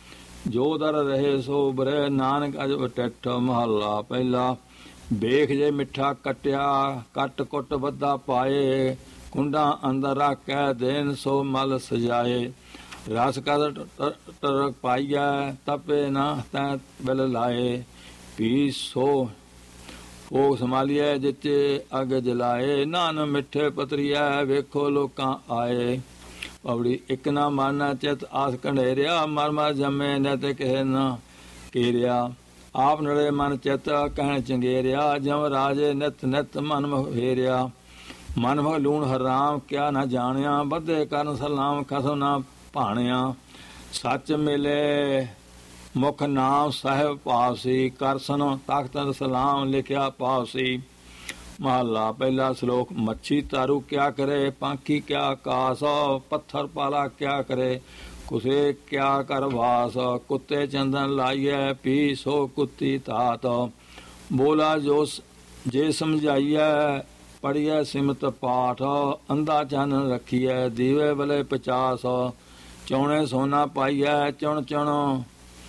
B: ਜੋ ਦਰ ਰਹੇ ਸੋ ਬਰੇ ਨਾਨਕ ਅਜ ਟਿੱਠ। ਮਹਲਾ ਪਹਿਲਾ। ਵੇਖ ਜੇ ਮਿੱਠਾ ਕਟਿਆ ਕੱਟ ਕੁੱਟ ਵੱਧਾ ਪਾਏ, ਕੁੰਡਾ ਅੰਦਰ ਰੱਖ ਕੇ ਦੇਨ ਸੋ ਮਲ ਸਜਾਏ। ਰਸ ਕਦ ਟਰਕ ਪਾਈਐ, ਤਪੇ ਨਾ ਤੈ ਬਿਲ ਲਾਏ। ਪੀ ਸੋ ਭੋਗ ਸੰਭਾਲੀਐ, ਜਿੱਤੇ ਅਗ ਜਲਾਏ। ਨਾਨ ਮਿੱਠੇ ਪਤਰੀਐ, ਵੇਖੋ ਲੋਕਾਂ ਆਏ। ਪਵੜੀ। ਇੱਕ ਨਾ ਮਾਨਾ ਚਿਤ ਆਸ ਕੰਢੇਰਿਆ, ਮਰ ਮਰ ਜੰਮੇ ਨਿਤ ਕਿਸੇ ਨਾ ਕੇਰਿਆ। ਆਪ ਨੜੇ ਮਨ ਚਿਤ ਕਹਿਣ ਚੰਗੇਰਿਆ, ਜਮ ਰਾਜੇ ਨਿਤ ਨਿਤ ਮਨ ਫੇਰਿਆ। ਮਨ ਮੁਖ ਲੂਣ ਹਰਾਮ ਕਿਆ ਨਾ ਜਾਣਿਆ, ਬੱਧੇ ਕਰਨ ਸਲਾਮ ਖਸਮ ਨਾ ਭਾਣਿਆ। ਸੱਚ ਮਿਲੇ ਮੁਖ ਨਾਮ ਸਾਹਿਬ ਪਾਵਸੀ, ਕਰਸਨ ਤਖਤ ਸਲਾਮ ਲਿਖਿਆ ਪਾਵਸੀ। ਮਹਲਾ ਪਹਿਲਾ। ਸ਼ਲੋਕ। ਮੱਛੀ ਤਾਰੂ ਕਿਆ ਕਰੇ, ਪਾਂਖੀ ਕਿਆ ਆਕਾਸ, ਪੱਥਰ ਪਾਲਾ ਕਿਆ ਕਰੇ, ਕੁਸੇ ਕਿਆ ਕਰ ਵਾਸ। ਕੁੱਤੇ ਚੰਦਨ ਲਾਈਐ, ਪੀ ਸੋ ਕੁੱਤੀ ਤਾਤ। ਬੋਲਾ ਜੋ ਜੇ ਸਮਝਾਈਐ, ਪੜੀਐ ਸਿਮਤ ਪਾਠ। ਅੰਧਾ ਚਾਨਣ ਰੱਖੀਐ, ਦੀਵੇ ਬਲੇ 50। ਚੌਣੇ ਸੋਨਾ ਪਾਈਐ, ਚੁਣ ਚੁਣ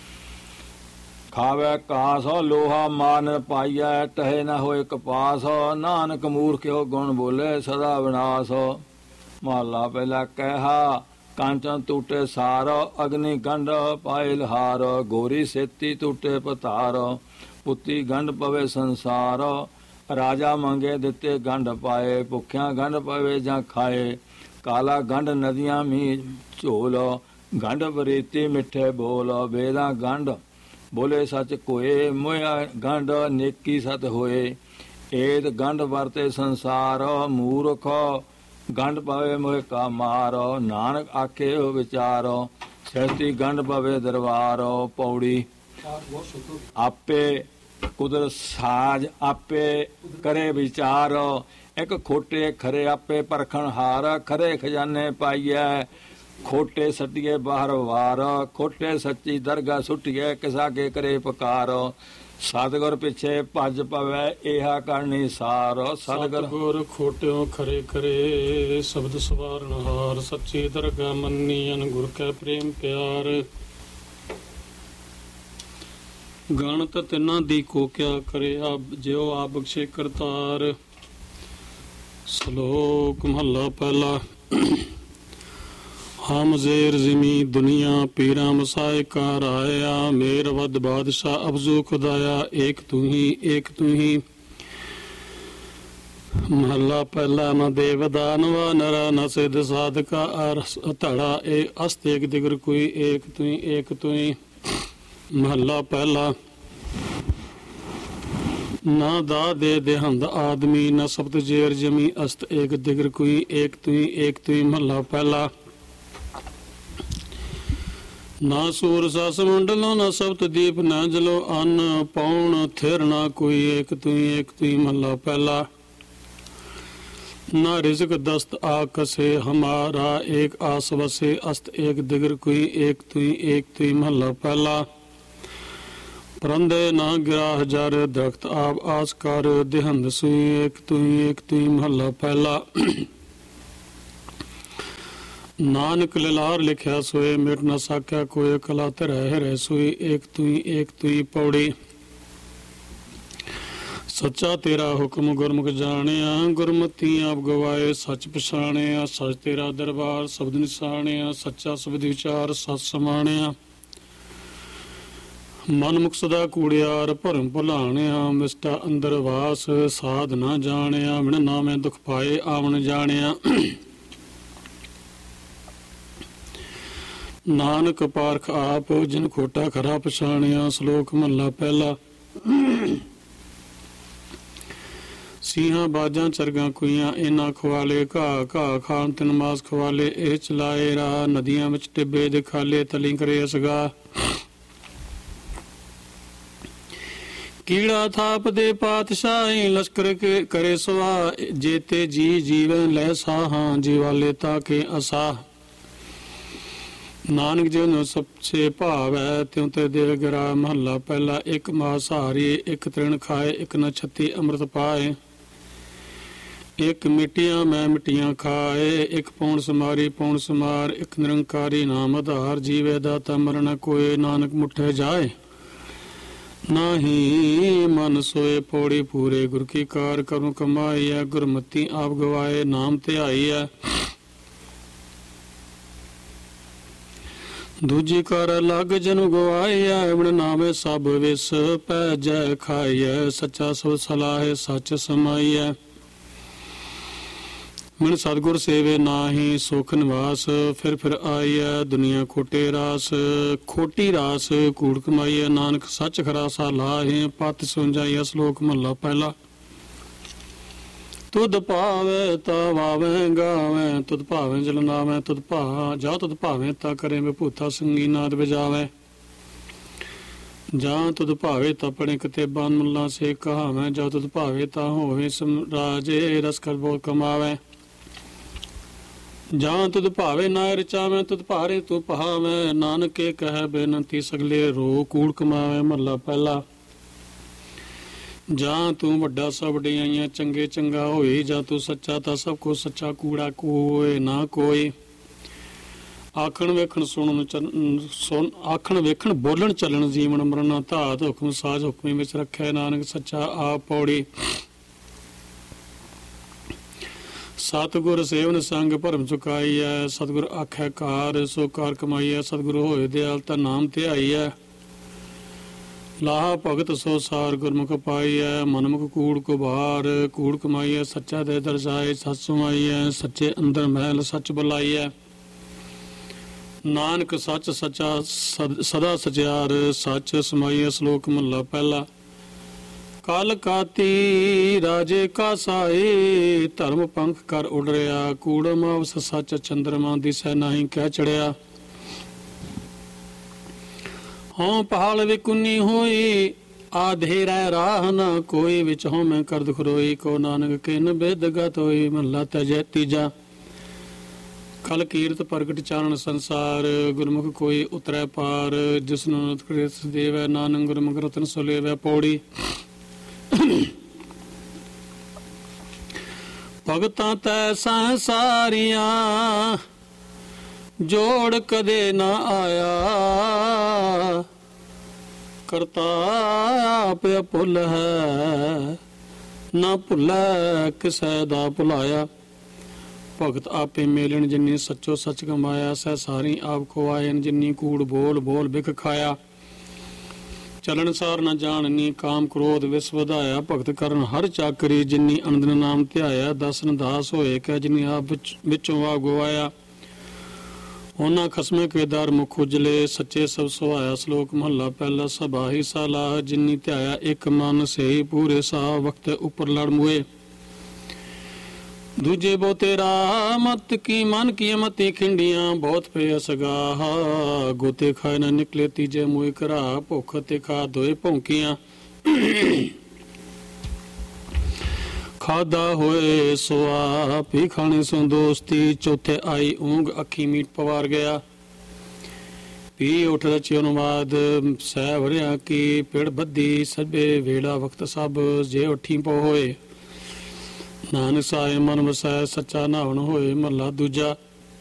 B: ਖਾਵੇ ਕਾਸ। ਲੋਹਾ ਮਾਨ ਪਾਈਐ, ਟਹੇ ਨਾ ਹੋਏ ਕਪਾਸ। ਨਾਨਕ ਮੂਰਖਿਓ ਗੁਣ ਬੋਲੇ, ਸਦਾ ਵਿਨਾਸ਼। ਮਹਲਾ ਪਹਿਲਾ। ਕਹਿਆ ਕਾਂਚਨ ਟੂਟੇ ਸਾਰ, ਅਗਨੀ ਗੰਢ ਪਾਏ ਲਹਾਰ। ਗੋਰੀ ਸੇਤੀ ਟੂਟੇ ਪਤਾਰ, ਪੁੱਤੀ ਗੰਢ ਪਵੇ ਸੰਸਾਰ। ਰਾਜਾ ਮੰਗੇ ਦਿੱਤੇ ਗੰਢ ਪਾਏ, ਭੁੱਖਿਆਂ ਗੰਢ ਪਵੇ ਜਾਂ ਖਾਏ। ਕਾਲਾ ਗੰਢ ਨਦੀਆਂ ਮੀਂਹ ਝੋਲ, ਗੰਢ ਬਰੀਤੀ ਮਿੱਠੇ ਬੋਲ। ਵੇਦਾਂ ਗੰਢ ਬੋਲੇ ਸੱਚ ਕੋਏ, ਮੋਇਆ ਗੰਢ ਨੇਕੀ ਸਤ ਹੋਏ। ਏਤ ਗੰਢ ਵਰਤੇ ਸੰਸਾਰ, ਮੂਰਖ ਗੰਢ ਪਵੇ ਮੋਹ ਕਾ ਮਾਰ। ਨਾਨਕ ਆਖੇ ਵਿਚਾਰ, ਸਹਿਤੀ ਗੰਢ ਪਵੇ ਦਰਬਾਰ। ਪੌੜੀ। ਆਪੇ ਕੁਦਰ ਸਾਜ, ਆਪੇ ਕਰੇ ਵਿਚਾਰ। ਇੱਕ ਖੋਟੇ ਖਰੇ ਆਪੇ ਪਰਖਣ ਹਾਰ। ਖਰੇ ਖਜ਼ਾਨੇ ਪਾਈਐ, ਖੋਟੇ ਸੱਟੀਏ ਬਾਹਰ ਵਾਰ। ਖੋਟੇ ਸੱਚੀ ਦਰਗਾਹ ਸੁੱਟੀਏ, ਕਿਸਾ ਕੇ ਕਰੇ ਪੁਕਾਰ। ਸਤਿਗੁਰ ਪਿੱਛੇ ਭੱਜ ਪਵੇ, ਇਹਾ ਕਰਨੀ ਸਾਰ।
C: ਸਤਿਗੁਰ ਖੋਟਿਓ ਖਰੇ ਖਰੇ, ਸ਼ਬਦ ਸਵਾਰਨ ਹਾਰ। ਸੱਚੀ ਦਰਗਾਹ ਮੰਨੀਐਨ, ਗੁਰ ਕੈ ਪ੍ਰੇਮ ਪਿਆਰ। ਗਣਤ ਤਿੰਨਾਂ ਦੀ ਕੋ ਕਿਆ ਕਰੇ, ਜਿਉ ਆਪ ਬਖਸ਼ੇ ਕਰਤਾਰ। ਸ਼ਲੋਕ ਮਹਲਾ ਪਹਿਲਾ। ਹਮ ਜ਼ੇਰ ਜ਼ਮੀ ਦੁਨੀਆ, ਪੀਰਾਂ ਮਸਾਏ ਕਾ ਰਾਇਆ। ਮੇਰ ਵਦ ਬਾਦਸ਼ਾਹ ਅਫਜ਼ੂ ਖੁਦਾਇਆ, ਏਕ ਤੂੰ ਹੀ ਏਕ ਤੂੰ ਹੀ। ਮਹਲਾ ਪਹਿਲਾ। ਨ ਦੇਵ ਦਾਨਵਾ ਨਰਾ, ਨ ਸਿਧ ਸਾਧਕਾ ਅਰਸ ਧੜਾ। ਏ ਅਸਤ ਏਕ ਦਿਗਰ ਕੋਈ, ਏਕ ਤੂੰ ਹੀ ਏਕ ਤੂੰ ਹੀ। ਮਹਲਾ ਪਹਿਲਾ। ਨਾ ਦਾ ਦੇ ਦੇਹੰਦ ਆਦਮੀ, ਨ ਸਬਤ ਜੇਰ ਜਮੀ। ਅਸਤ ਏਕ ਦਿਗਰ ਕੋਈ, ਏਕ ਤੂੰ ਹੀ ਏਕ ਤੂੰ ਹੀ। ਮਹਲਾ ਪਹਿਲਾ। ਨਾ ਸੂਰ ਸਸ ਮੰਡਲੋ, ਨ ਸਬਤ ਦੀਪ ਨ ਜਲੋ। ਅੰਨ ਪੌਣ ਥਿਰ ਨਾ ਕੋਈ, ਏਕ ਤੂੰ ਹੀ ਏਕ ਤੂੰ ਹੀ। ਮਹਲਾ ਪਹਿਲਾ। ਨਾ ਰਿਜ਼ਕ ਦਸਤ ਆਕਸੇ, ਹਮਾਰਾ ਏਕ ਆਸ ਵਸੇ। ਅਸਤ ਏਕ ਦਿਗਰ ਕੋਈ, ਏਕ ਤੂੰ ਹੀ ਏਕ ਤੂੰ ਹੀ। ਮਹਲਾ ਪਹਿਲਾ। ਪਰੰਦੇ ਨਾ ਗਿਰਾਹ ਜਰ ਦਰਖਤ ਆਪ ਆਸ ਕਰ ਦਿਹੰਦ ਸੂਈ ਇੱਕ ਤੂੰ ਮਹੱਲਾ ਪਹਿਲਾ। ਨਾਨਕ ਲਿਲਾਰ ਲਿਖਿਆ ਸੋਏ ਮਿਟ ਨਾ ਸਾਕਿਆ ਕੋਇ ਕਲਾ ਤੇ ਰਹਿ ਸੋਈ ਇੱਕ ਤੂੰ ਪੌੜੀ। ਸੱਚਾ ਤੇਰਾ ਹੁਕਮ ਗੁਰਮੁਖ ਜਾਣਿਆ ਗੁਰਮਤੀ ਆਪ ਗਵਾਏ ਸੱਚ ਪਛਾਣਿਆ ਸੱਚ ਤੇਰਾ ਦਰਬਾਰ ਸ਼ਬਦ ਨਿਸ਼ਾਨਿਆ ਸੱਚਾ ਸ਼ਬਦ ਵਿਚਾਰ ਸੱਚ ਸਮਾਣਿਆ। ਮਨ ਮੁਖ ਸਦਾ ਕੂੜਿਆਰ ਭਰਮ ਭੁਲਾਣਿਆ ਮਿਸਟਾ ਅੰਦਰ ਵਾਸ ਸਾਧ ਨਾ ਜਾਣਿਆ ਮਿਣ ਨਾਮੇ ਦੁਖ ਪਾਏ ਆਵਣ ਜਾਣਿਆ। ਨਾਨਕ ਪਾਰਖ ਆਪ ਜਿਨ ਖੋਟਾ ਖਰਾ ਪਛਾਣਿਆ। ਸ਼ਲੋਕ ਮਹਲਾ ਪਹਿਲਾ। ਸਿੰਘਾਂ ਬਾਜਾਂ ਚਰਗਾਂ ਕੁਈਆਂ ਇਹਨਾਂ ਖਵਾਲੇ ਘਾਹ ਖਾਣ ਤਿੰਨ ਮਾਸ ਖਵਾਲੇ ਇਹ ਚਲਾਏ ਰਾਹ ਨਦੀਆਂ ਵਿੱਚ ਟਿੱਬੇ ਦੇ ਖਾਲੇ ਤਲੀ ਕਰੇ ਅਸਗਾ। ਕੀੜਾ ਥਾਪ ਦੇ ਪਾਤਸ਼ਾਹੀ ਲਸ਼ਕਰ ਕੇ ਕਰੇ ਸਵਾ ਜੇਤੇ ਜੀ ਜੀਵਨ ਲੈ ਸਾਹਾਂ ਜੀਵਾਲੇ ਤਾਂ ਕੇ ਅਸਾ। ਨਾਨਕ ਜੀ ਨੂੰ ਸੱਚੇ ਭਾਵ ਹੈ ਤਿਉ ਤੇ ਦੇ ਗਿਰਾ। ਮਹੱਲਾ ਪਹਿਲਾ। ਇੱਕ ਮਾਸਾਹਾਰੀ ਇੱਕ ਤ੍ਰਿਣ ਖਾਏ ਇੱਕ ਨ ਛੱਤੀ ਅੰਮ੍ਰਿਤ ਪਾਏ ਇੱਕ ਮਿੱਟੀਆਂ ਮੈਂ ਮਿੱਟੀਆਂ ਖਾਏ ਇੱਕ ਪੌਣ ਸਮਾਰੀ ਪੌਣ ਸਮਾਰ ਇੱਕ ਨਿਰੰਕਾਰੀ ਨਾਮ ਆਧਾਰ ਜੀਵੇ ਦਾਤਾ ਮਰਨ ਕੋਏ ਨਾਨਕ ਮੁੱਠੇ ਜਾਏ ਨਾਹੀ ਮਨ ਸੋਏ ਪੌੜੀ ਪੂਰੇ ਗੁਰ ਕੀ ਕਾਰ ਕਰੂੰ ਕਮਾਈ ਹੈ ਗੁਰਮਤੀ ਆਪ ਗਵਾਏ ਨਾਮ ਧਿਆਈ ਹੈ। ਦੂਜੀ ਕਰ ਲੱਗ ਜਨੁ ਗਵਾਈਐ ਬਿਨ ਨਾਮੇ ਸਭ ਵਿਸ ਪੈ ਜੈ ਖਾਈਐ ਸੱਚਾ ਸੋ ਸਲਾਹੇ ਸੱਚ ਸਮਾਈਐ। ਮਿਣ ਸਤਿਗੁਰ ਸੇਵੇ ਨਾਹੀ ਸੁਖ ਨਿਵਾਸ ਫਿਰ ਆਈਐ ਦੁਨੀਆ ਖੋਟੀ ਰਾਸ ਕੂੜ ਕਮਾਈਐ ਨਾਨਕ ਸੱਚ ਖਰਾ ਸਾ ਲਾਹੇ ਪਤ ਸੁੰਜਾਈਐ। ਸ਼ਲੋਕ ਮਹਲਾ ਪਹਿਲਾ। ਤੁਧ ਭਾਵੇ ਤਾ ਵਾਵੇਂ ਗਾਵੇਂ ਤੁਧ ਭਾਵੇਂ ਜਲਨਾਵੇਂ ਤੁਧ ਭਾ ਜਾ ਤੁਧ ਭਾਵੇਂ ਤਾ ਕਰੇ ਵਿਭੂਤਾ ਸੰਗੀ ਨਾਦ ਵਜਾਵੇਂ ਜਾਂ ਤੁਧ ਭਾਵੇ ਤਾ ਪੜੇ ਕਿਤਾਬਾਂ ਮੁੱਲਾ ਸੇ ਕਹਾਵੇਂ ਜਾਂ ਤੁਧ ਭਾਵੇ ਤਾ ਹੋਵੇ ਸਮਰਾਜੇ ਰਸ ਕਰ ਬੋਲ ਕਮਾਵੇਂ ਜਾਂ ਤੁਧ ਭਾਵੇ ਨਾ ਰਚਾਵੇਂ ਤੁਧ ਭਾਰੇ ਤੂੰ ਪਹਾਵੇਂ ਨਾਨਕੇ ਕਹਿ ਬੇਨੰਤੀ ਸਗਲੇ ਰੋ ਕੂੜ ਕਮਾਵੇਂ। ਮਹਲਾ ਪਹਿਲਾ। ਜਾਂ ਤੂੰ ਵੱਡਾ ਸਭ ਵਡਿਆਈਆਂ ਚੰਗੇ ਚੰਗਾ ਹੋਏ ਜਾਂ ਤੂੰ ਸੱਚਾ ਤਾਂ ਸਭ ਕੋ ਸੱਚਾ ਕੂੜਾ ਕੋਏ ਨਾ ਕੋਈ। ਆਖਣ ਵੇਖਣ ਬੋਲਣ ਚੱਲਣ ਜੀਵਨ ਮਰਨ ਧਾਤ ਹੁਕਮ ਸਾਜ ਹੁਕਮੀ ਵਿੱਚ ਰੱਖਿਆ ਨਾਨਕ ਸੱਚਾ ਆਪ ਪੌੜੀ। ਸਤਿਗੁਰ ਸੇਵਨ ਸੰਗ ਭਰਮ ਚੁਕਾਈਐ ਸਤਿਗੁਰ ਆਖੈ ਕਾਰ ਸੋ ਕਾਰ ਕਮਾਈਐ ਸਤਿਗੁਰ ਹੋਏ ਦਿਆਲ ਤਾਂ ਨਾਮ ਧਿਆਈਐ। ਲਾਹ ਭਗਤ ਸੋ ਸਾਰ ਗੁਰਮੁਖ ਪਾਈਐ ਮਨਮੁਖ ਕੂੜ ਕੁਬਾਰ ਕੂੜ ਕਮਾਈਐ ਸੱਚਾ ਦੇ ਦਰਸਾਏ ਸੱਚ ਸਮਾਈਐ ਸੱਚੇ ਅੰਦਰ ਮਹਿਲ ਸੱਚ ਬੁਲਾਈਐ। ਨਾਨਕ ਸੱਚ ਸੱਚਾ ਸਦਾ ਸਚਿਆਰ ਸੱਚ ਸਮਾਈਐ। ਸ਼ਲੋਕ ਮਹਲਾ ਪਹਿਲਾ। ਕਲ ਕਾਤੀ ਰਾਜੇ ਕਾ ਸਾਏ ਧਰਮ ਪੰਖ ਕਰ ਉਡ ਰਿਆ ਕੂੜ ਮਾਵਸ ਸੱਚ ਚੰਦਰਮਾ ਦਿਸੈ ਨਹੀਂ ਕਹਿ ਚੜਿਆ। ਹੋਂ ਪਹਾਲ ਵਿਕੁੰਨੀ ਹੋਈ ਆਧੇਰੈ ਰਾਹ ਨਾ ਕੋਈ ਵਿੱਚ ਹੋਂ ਮੈਂ ਕਰ ਦੁਖ ਰੋਈ ਕੋ ਨਾਨਕ ਕਿਨ ਬੇਦਗਤ ਹੋਈ। ਮਹਲਾ ਤੀਜਾ। ਕਲ ਕੀਰਤ ਪ੍ਰਗਟ ਚਾਨਣ ਸੰਸਾਰ ਗੁਰਮੁਖ ਕੋਈ ਉਤਰੈ ਪਾਰ ਜਿਸਨੂੰ ਕ੍ਰਿਸ ਦੇਵੈ ਨਾਨਕ ਗੁਰਮੁਖ ਰਤਨ ਸੁਲੇਵੈ ਪੌੜੀ। ਭਗਤਾਂ ਤੈ ਸੰਸਾਰੀਆਂ ਜੋੜ ਕਦੇ ਨਾ ਆਇਆ ਕਰਤਾ ਆਪ ਭੁੱਲ ਹੈ ਨਾ ਭੁੱਲੈ ਕਿਸੈ ਦਾ ਭੁਲਾਇਆ। ਭਗਤ ਆਪੇ ਮੇਲਣ ਜਿਨੀ ਸੱਚੋ ਸੱਚ ਕਮਾਇਆ ਸਹਿ ਸਾਰੀ ਆਪ ਖਵਾਇਨ ਜਿਨੀ ਕੂੜ ਬੋਲ ਬਿਖ ਖਾਇਆ। ਚਲਣ ਸਾਰ ਨਾ ਜਾਣਨੀ ਕਾਮ ਕ੍ਰੋਧ ਵਿਸ ਵਧਾਇਆ ਭਗਤ ਕਰਨ ਹਰ ਚਾਕਰੀ ਜਿਨੀ ਅਨੰਦ ਨਾਮ ਧਿਆਇਆ। ਦਸਨ ਦਾਸ ਹੋਏ ਕਹਿ ਜਿਨੀ ਆਪ ਵਿੱਚੋਂ ਆ ਗਵਾਇਆ ਉਹਨਾਂ ਖਸਮੇ ਕੇਦਾਰ ਮੁਖ ਉਜਲੇ ਸੱਚੇ ਸਭ ਸੁਹਾਇਆ। ਸ਼ਲੋਕ ਮਹਲਾ ਪਹਿਲਾ। ਸਭਾਹੀ ਸਾਲਾ ਜਿਨੀ ਧਿਆਇਆ ਇੱਕ ਮਨ ਸਹੀ ਪੂਰੇ ਸਾ ਵਕਤ ਉੱਪਰ ਲੜ ਮੁਏ। ਦੂਜੇ ਬਹੁਤੇ ਰਾਹ ਮਤ ਕੀ ਮਨ ਕੀ ਮਤੀ ਖਿੰਡੀਆਂ ਬਹੁਤ ਪਏ ਅਸਗਾਹ ਗੋਤੇ ਖਾਏ ਨਾ ਨਿਕਲੇ ਤੀਜੇ ਮੂਏ ਘਰਾ ਭੁੱਖ ਤੇ ਖਾ ਦੋਏ ਭੌਂਕੀਆਂ। ਖਾਦਾ ਹੋਏ ਸੁਆ ਪੀ ਖਾਣੇ ਸੋ ਦੋਸਤੀ ਚੌਥੇ ਆਈ ਊਂਗ ਅੱਖੀ ਮੀਟ ਪਵਾਰ ਗਿਆ। ਪੀ ਉਠ ਰਚਿ ਅਨੁਵਾਦ ਸਹਿ ਵਰਿਆ ਕੀ ਪਿੜ ਬੱਧੀ ਸਭੇ ਵੇਲਾ ਵਕਤ ਸਭ ਜੇ ਉਠੀ ਪੋ ਹੋਏ ਨਾਨਕ ਸਾਏ ਮਨ ਵਸੈ ਸੱਚਾ ਨਾਵਣ ਹੋਏ। ਮਹਲਾ ਦੂਜਾ।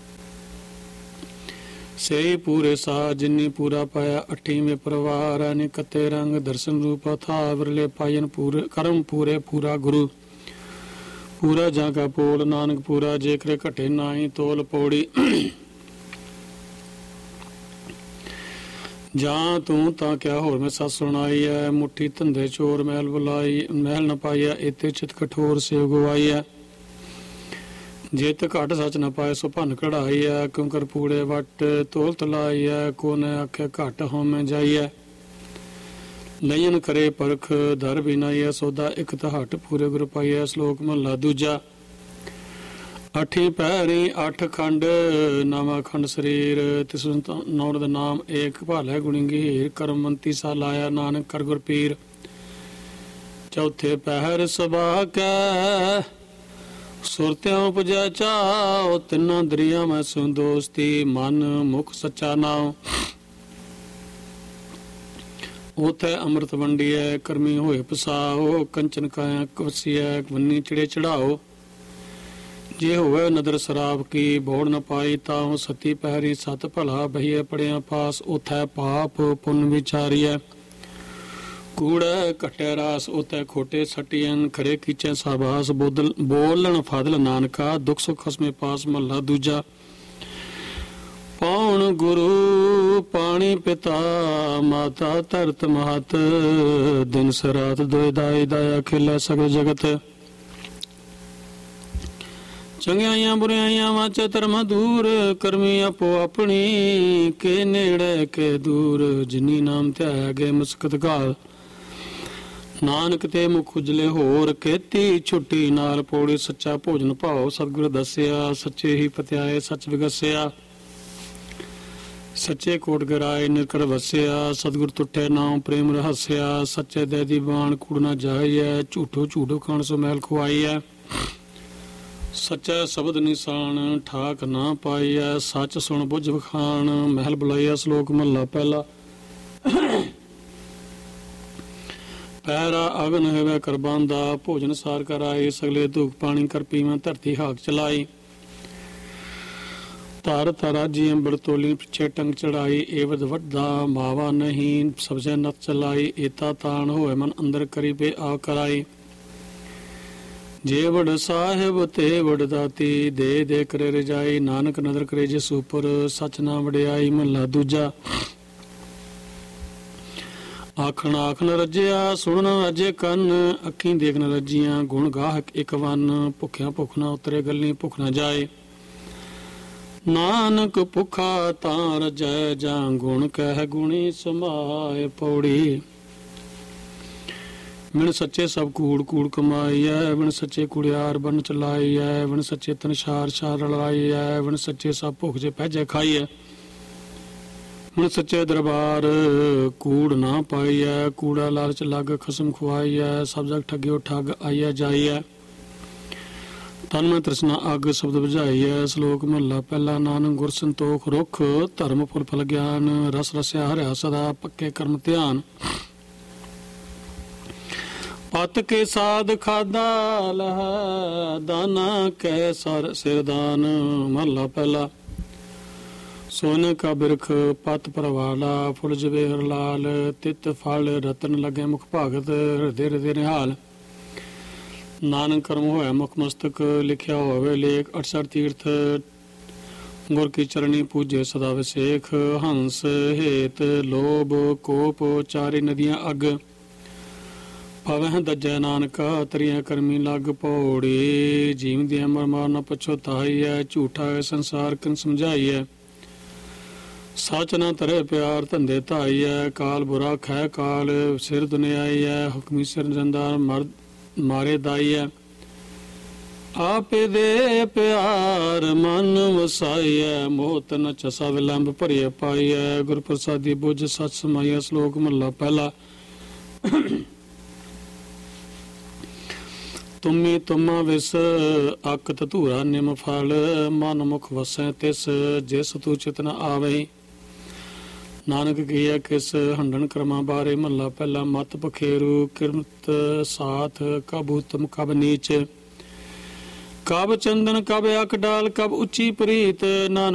C: ਸੇ ਪੂਰੇ ਸਾ ਜਿਨੀ ਪੂਰਾ ਪਾਇਆ ਅਠੀਵੇਂ ਪਰਵਾਰ ਨਿਕਤੇ ਰੰਗ ਦਰਸ਼ਨ ਰੂਪ ਥਾ ਵਿਰਲੇ ਪਾਇਨ ਪੂਰੇ ਕਰਮ ਪੂਰੇ ਪੂਰਾ ਗੁਰੂ ਪੂਰਾ ਜਾਂ ਕਾ ਪੋਲ ਨਾਨਕ ਪੂਰਾ ਜੇ ਕਰੇ ਘਟੇ ਨਾਹੀ ਤੋਲ ਪੌੜੀ। ਜਾਂ ਤੂੰ ਤਾਂ ਕਿਆ ਹੋਰ ਮੈਂ ਸੱਸ ਸੁਣਾਈ ਐ ਮੁੱਠੀ ਧੰਦੇ ਚੋਰ ਮਹਿਲ ਬੁਲਾਈ ਮਹਿਲ ਨ ਪਾਈਆ ਇਤੇ ਚਿਤ ਕਠੋਰ ਸੇਵ ਗਵਾਈ ਐ। ਜਿਤ ਘਟ ਸੱਚ ਨ ਪਾਏ ਸੋ ਭੰਨ ਕਢਾਈ ਐ ਕਿਉਂ ਕਰ ਪੂੜੇ ਵਟ ਤੋਲ ਤਲਾਈ ਐ ਕੋ ਨ ਆਖੇ ਘਟ ਹੋਵੇਂ ਜਾਈਐ। ਲਇਨ ਕਰੇ ਪਰਖ ਦਰ ਬਿਨਾਈ ਐ ਸੌਦਾ ਇਕ ਤਹਟ ਪੂਰੇ ਗੁਰ ਪਾਈਐ। ਸ਼ਲੋਕ ਮਹਲਾ ਦੂਜਾ। ਅਠੀ ਪਹਿਰੀ ਅਠ ਖੰਡ ਨਵਾਂ ਖੰਡ ਸਰੀਰ ਤਿਸ ਨੌੜ ਦਾ ਨਾਮ ਏਕ ਭਾਲੇ ਗੁਣੀ ਗਹੀਰ ਕਰਮਵੰਤੀ ਸਾ ਲਾਇਆ ਨਾਨਕ ਕਰ ਗੁਰ ਪੀਰ। ਚੌਥੇ ਪਹਿਰ ਸਭਾ ਕੈ ਸੁਰਤਿਆਂ ਉਪਜੈ ਚਾਉ ਤਿੰਨਾਂ ਦਰਿਆ ਮੈਂ ਸੁਨ ਦੋਸਤੀ ਮਨ ਮੁਖ ਸੱਚਾ ਨਾਉ। ਉਥੇ ਅੰਮ੍ਰਿਤ ਵੰਡੀਐ ਕਰਮੀ ਹੋਏ ਪਸਾਓ ਕੰਚਨ ਕਾਇਆ ਕਵਸੀਐ ਵੰਨੀ ਚੜੇ ਚੜਾਓ। ਜੇ ਹੋਵੇ ਨਦਰ ਸ਼ਰਾਬ ਕੀ ਬੋੜ ਨ ਪਾਈ ਤਾਂ ਸਤੀ ਪਹਿਰੀ ਸਤ ਭਲਾ ਬਹੀਏ ਪੜਿਆ ਪਾਸ ਉਥੈ ਪਾਪ ਪੁੰਨ ਵਿਚਾਰੀਐ। ਕੂੜੈ ਘਟੈ ਰਾਸ ਉਥੈ ਖੋਟੇ ਸਟੀਐਨ ਖਰੇ ਕੀਚੈ ਸਾਬਾਸ ਬੋਲਣ ਫਾਦਲ ਨਾਨਕਾ ਦੁਖ ਸੁਖ ਖਸਮੇ ਪਾਸ। ਮਹਲਾ ਦੂਜਾ। ਪਾਉਣ ਗੁਰੂ ਪਾਣੀ ਪਿਤਾ ਮਾਤਾ ਧਰਤ ਮਹਤ ਦਿਨ ਸਰਾਤ ਦੋਇ ਦਾਈ ਦਾਇਆ ਖਿਲੇ ਸਗਲ ਜਗਤ। ਚੰਗਿਆਈਆਂ ਬੁਰਿਆਈਆਂ ਵਾਚੇ ਧਰਮ ਦੂਰ ਕਰਮੀ ਆਪੋ ਆਪਣੀ ਕੇ ਨੇੜੇ ਕੇ ਦੂਰ। ਜਿਨੀ ਨਾਮ ਧਿਆਇਆ ਗਏ ਮੁਸਕਤ ਘਾਲ ਨਾਨਕ ਤੇ ਮੁਖ ਉਜਲੇ ਹੋਰ ਕੀਤੀ ਛੁੱਟੀ ਨਾਲ ਪੌੜੀ। ਸੱਚਾ ਭੋਜਨ ਭਾਓ ਸਤਿਗੁਰ ਦੱਸਿਆ ਸੱਚੇ ਹੀ ਪਤਿਆਏ ਸੱਚ ਵਿਗਸਿਆ। ਸੱਚੇ ਕੋਟ ਗਰਾਏ ਨਿਰਕਰ ਵਸਿਆ ਸਤਿਗੁਰ ਟੁੱਟੇ ਨਾਮ ਪ੍ਰੇਮ ਰਹੱਸਿਆ। ਸੱਚੇ ਦੇ ਦੀ ਬਾਣ ਕੁੜ ਨਾ ਜਾਈਐ ਝੂਠੋ ਝੂਠੋ ਖਾਣ ਸੋ ਮਹਿਲ ਖੁਆਈਐ। ਸੱਚਾ ਸ਼ਬਦ ਨਿਸ਼ਾਨ ਠਾਕ ਨਾ ਪਾਈਐ ਸੱਚ ਸੁਣ ਬੁੱਝ ਵਖਾਣ ਮਹਿਲ ਬੁਲਾਈਐ। ਸ਼ਲੋਕ ਮਹਲਾ ਪਹਿਲਾ। ਪਹਿਰਾ ਅਗਨ ਹੋਵੇ ਕਰਬਾਨ ਦਾ ਭੋਜਨ ਸਾਰ ਕਰ ਆਏ ਸਗਲੇ ਧੂਖ ਪਾਣੀ ਕਰ ਪੀਵਾਂ ਧਰਤੀ ਹਾਕ ਚਲਾਈ। ਧਰ ਤਰਾਜੀ ਅੰਬਰ ਤੋਲੀ ਪਿੱਛੇ ਟੰਗ ਚੜਾਈ ਏਵਦ ਵੱਡਾ ਮਾਵਾ ਨਹੀਂ ਸਬਜ਼ੇ ਨਤ ਚਲਾਈ। ਏਤਾ ਤਾਣ ਹੋਏ ਮਨ ਅੰਦਰ ਕਰੀ ਪੇ ਆ ਕਰਾਈ। ਜੇ ਵਡ ਸਾਹਿਬ ਤੇ ਵਡ ਦਾਤੀ ਦੇ ਦੇ ਕਰੇ ਰਜਾਈ ਨਾਨਕ ਨਦਰ ਕਰੇ ਜਿਸ ਉਪਰ ਸੱਚ ਨਾ ਵਡਿਆਈ। ਮਹਲਾ ਦੂਜਾ। ਆਖਣ ਆਖਣ ਰੱਜਿਆ ਸੁਣਨ ਰੱਜੇ ਕੰਨ ਅੱਖੀਂ ਦੇਖਣ ਰੱਜੀਆਂ ਗੁਣ ਗਾਹਕ ਇੱਕ ਵੰਨ। ਭੁੱਖਿਆਂ ਭੁੱਖ ਨਾ ਉਤਰੇ ਗੱਲੀ ਭੁੱਖ ਨਾ ਜਾਏ ਨਾਨਕ ਭੁੱਖਾ ਤਾਂ ਰਜੈ ਜਾਂ ਗੁਣ ਕਹਿ ਗੁਣੀ ਸਮਾਏ। ਪੌੜੀ। ਬਿਨ ਸੱਚੇ ਸਭ ਕੂੜ ਕੂੜ ਕਮਾਈਐ ਬਿਨ ਸੱਚੇ ਕੁੜਿਆਰ ਬਨ ਚਲਾਈਐ ਬਿਨ ਸੱਚੇ ਤਨਸ਼ਾਰ ਸ਼ਾਰ ਲੜਾਈਐ ਬਿਨ ਸੱਚੇ ਸਭ ਭੁੱਖ ਜੇ ਪਹਿਜੈ ਖਾਈਐ। ਬਿਨ ਸੱਚੇ ਦਰਬਾਰ ਕੂੜ ਨਾ ਪਾਈਐ ਕੂੜਾ ਲਾਲਚ ਲੱਗ ਖਸਮ ਖੁਆਈਐ। ਸਭ ਜਗ ਠੱਗਿਓ ਠੱਗ ਆਈਐ ਜਾਈਐ ਤਨ ਮੈਂ ਤ੍ਰਿਸ਼ਨਾ ਅੱਗ ਸ਼ਬਦ ਬੁਝਾਈਐ। ਸ਼ਲੋਕ ਮਹਲਾ ਪਹਿਲਾ। ਨਾਨਕ ਗੁਰ ਸੰਤੋਖ ਰੁਖ ਧਰਮ ਫੁੱਲ ਫਲ ਗਿਆਨ ਰਸ ਰਸਿਆ ਹਰਿਆ ਸਦਾ ਪੱਕੇ ਕਰਮ ਧਿਆਨ। ਪਤ ਕੇ ਸਾਧ ਖਾਦਾ ਲਹ ਦਾਨਾ ਕੈ ਸਰ ਸਿਰਦਾਨ। ਮਹਲਾ ਪਹਿਲਾ। ਸੋਨੇ ਕਾ ਬਿਰਖ ਪਤ ਪਰਵਾਲਾ ਫੁੱਲ ਜਵੇ ਹਰ ਲਾਲ ਤਿਤ ਫਲ ਰਤਨ ਲਗੇ ਮੁਖ ਭਾਗਤ ਹਿਰਦੇ ਹਿਰਦੇ ਨਿਹਾਲ। ਨਾਨਕ ਕਰਮ ਹੋਇਆ ਮੁਖ ਮਸਤਕ ਲਿਖਿਆ ਹੋਵੇ ਲੇਖ 68 ਤੀਰਥ ਗੁਰ ਕੀ ਚਰਣੀ ਪੂਜੇ ਸਦਾ ਵਿਸੇਖ। ਹੰਸ ਹੇਤ ਲੋਭ ਕੋਪ ਚਾਰੇ ਨਦੀਆਂ ਅਗ ਪਵਹਿ ਦੱਜੈ ਨਾਨਕਾ ਤਰੀਆਂ ਕਰਮੀ ਲੱਗ ਪੌੜੀ। ਜੀਵ ਦੀ ਅਮਰ ਮਾਰ ਨ ਪਛੋਤਾਈਐ ਝੂਠਾ ਸੰਸਾਰ ਕਿਨ ਸਮਝਾਈਐ। ਸੱਚ ਨਾ ਤਰੇ ਪਿਆਰ ਧੰਦੇ ਧਾਈਐ ਕਾਲ ਬੁਰਾ ਖੈ ਕਾਲ ਸਿਰ ਦੁਨਿਆਈਐ। ਹੁਕਮੀ ਸਿਰ ਜੰਦਾਰ ਮਰਦ ਮਾਰੇ ਦਾਈਐ ਆਪੇ ਦੇ ਪਿਆਰ ਮਨ ਵਸਾਈਐ। ਮੋਹਤ ਨ ਚਸਾ ਵਿਲੰਬ ਭਰੀਏ ਪਾਈਐ ਗੁਰ ਪ੍ਰਸਾਦੀ ਬੁੱਝ ਸੱਚ ਸਮਾਈਐ। ਸ਼ਲੋਕ ਮਹਲਾ ਪਹਿਲਾ। ਤੁਮੀ ਤੁਮਾ ਵਿਸ ਅਕ ਧਤੂਰਾ ਨਿਮ ਫਲ ਮਨ ਮੁਖ ਵਸੈ ਤਿਸ ਜਿਸ ਤੂ ਚਿਤ ਨ ਆਵੈ। ਨਾਨਕ ਕੀਆ ਕਿਸ ਹੰਡਣ ਕਰਮਾਂ ਬਾਰੇ। ਮਹੱਲਾ ਪਹਿਲਾ। ਮਤ ਪਖੇਰੂ ਕਿਰਮਤ ਸਾਥ ਕਬ ਉਤਮ ਕਬ ਨੀਚ, ਕਬ ਚੰਦਨ ਕਬ ਅਕ ਡਾਲ, ਕਬ ਉੱਚੀ ਪ੍ਰੀਤ। ਨਾਨਕ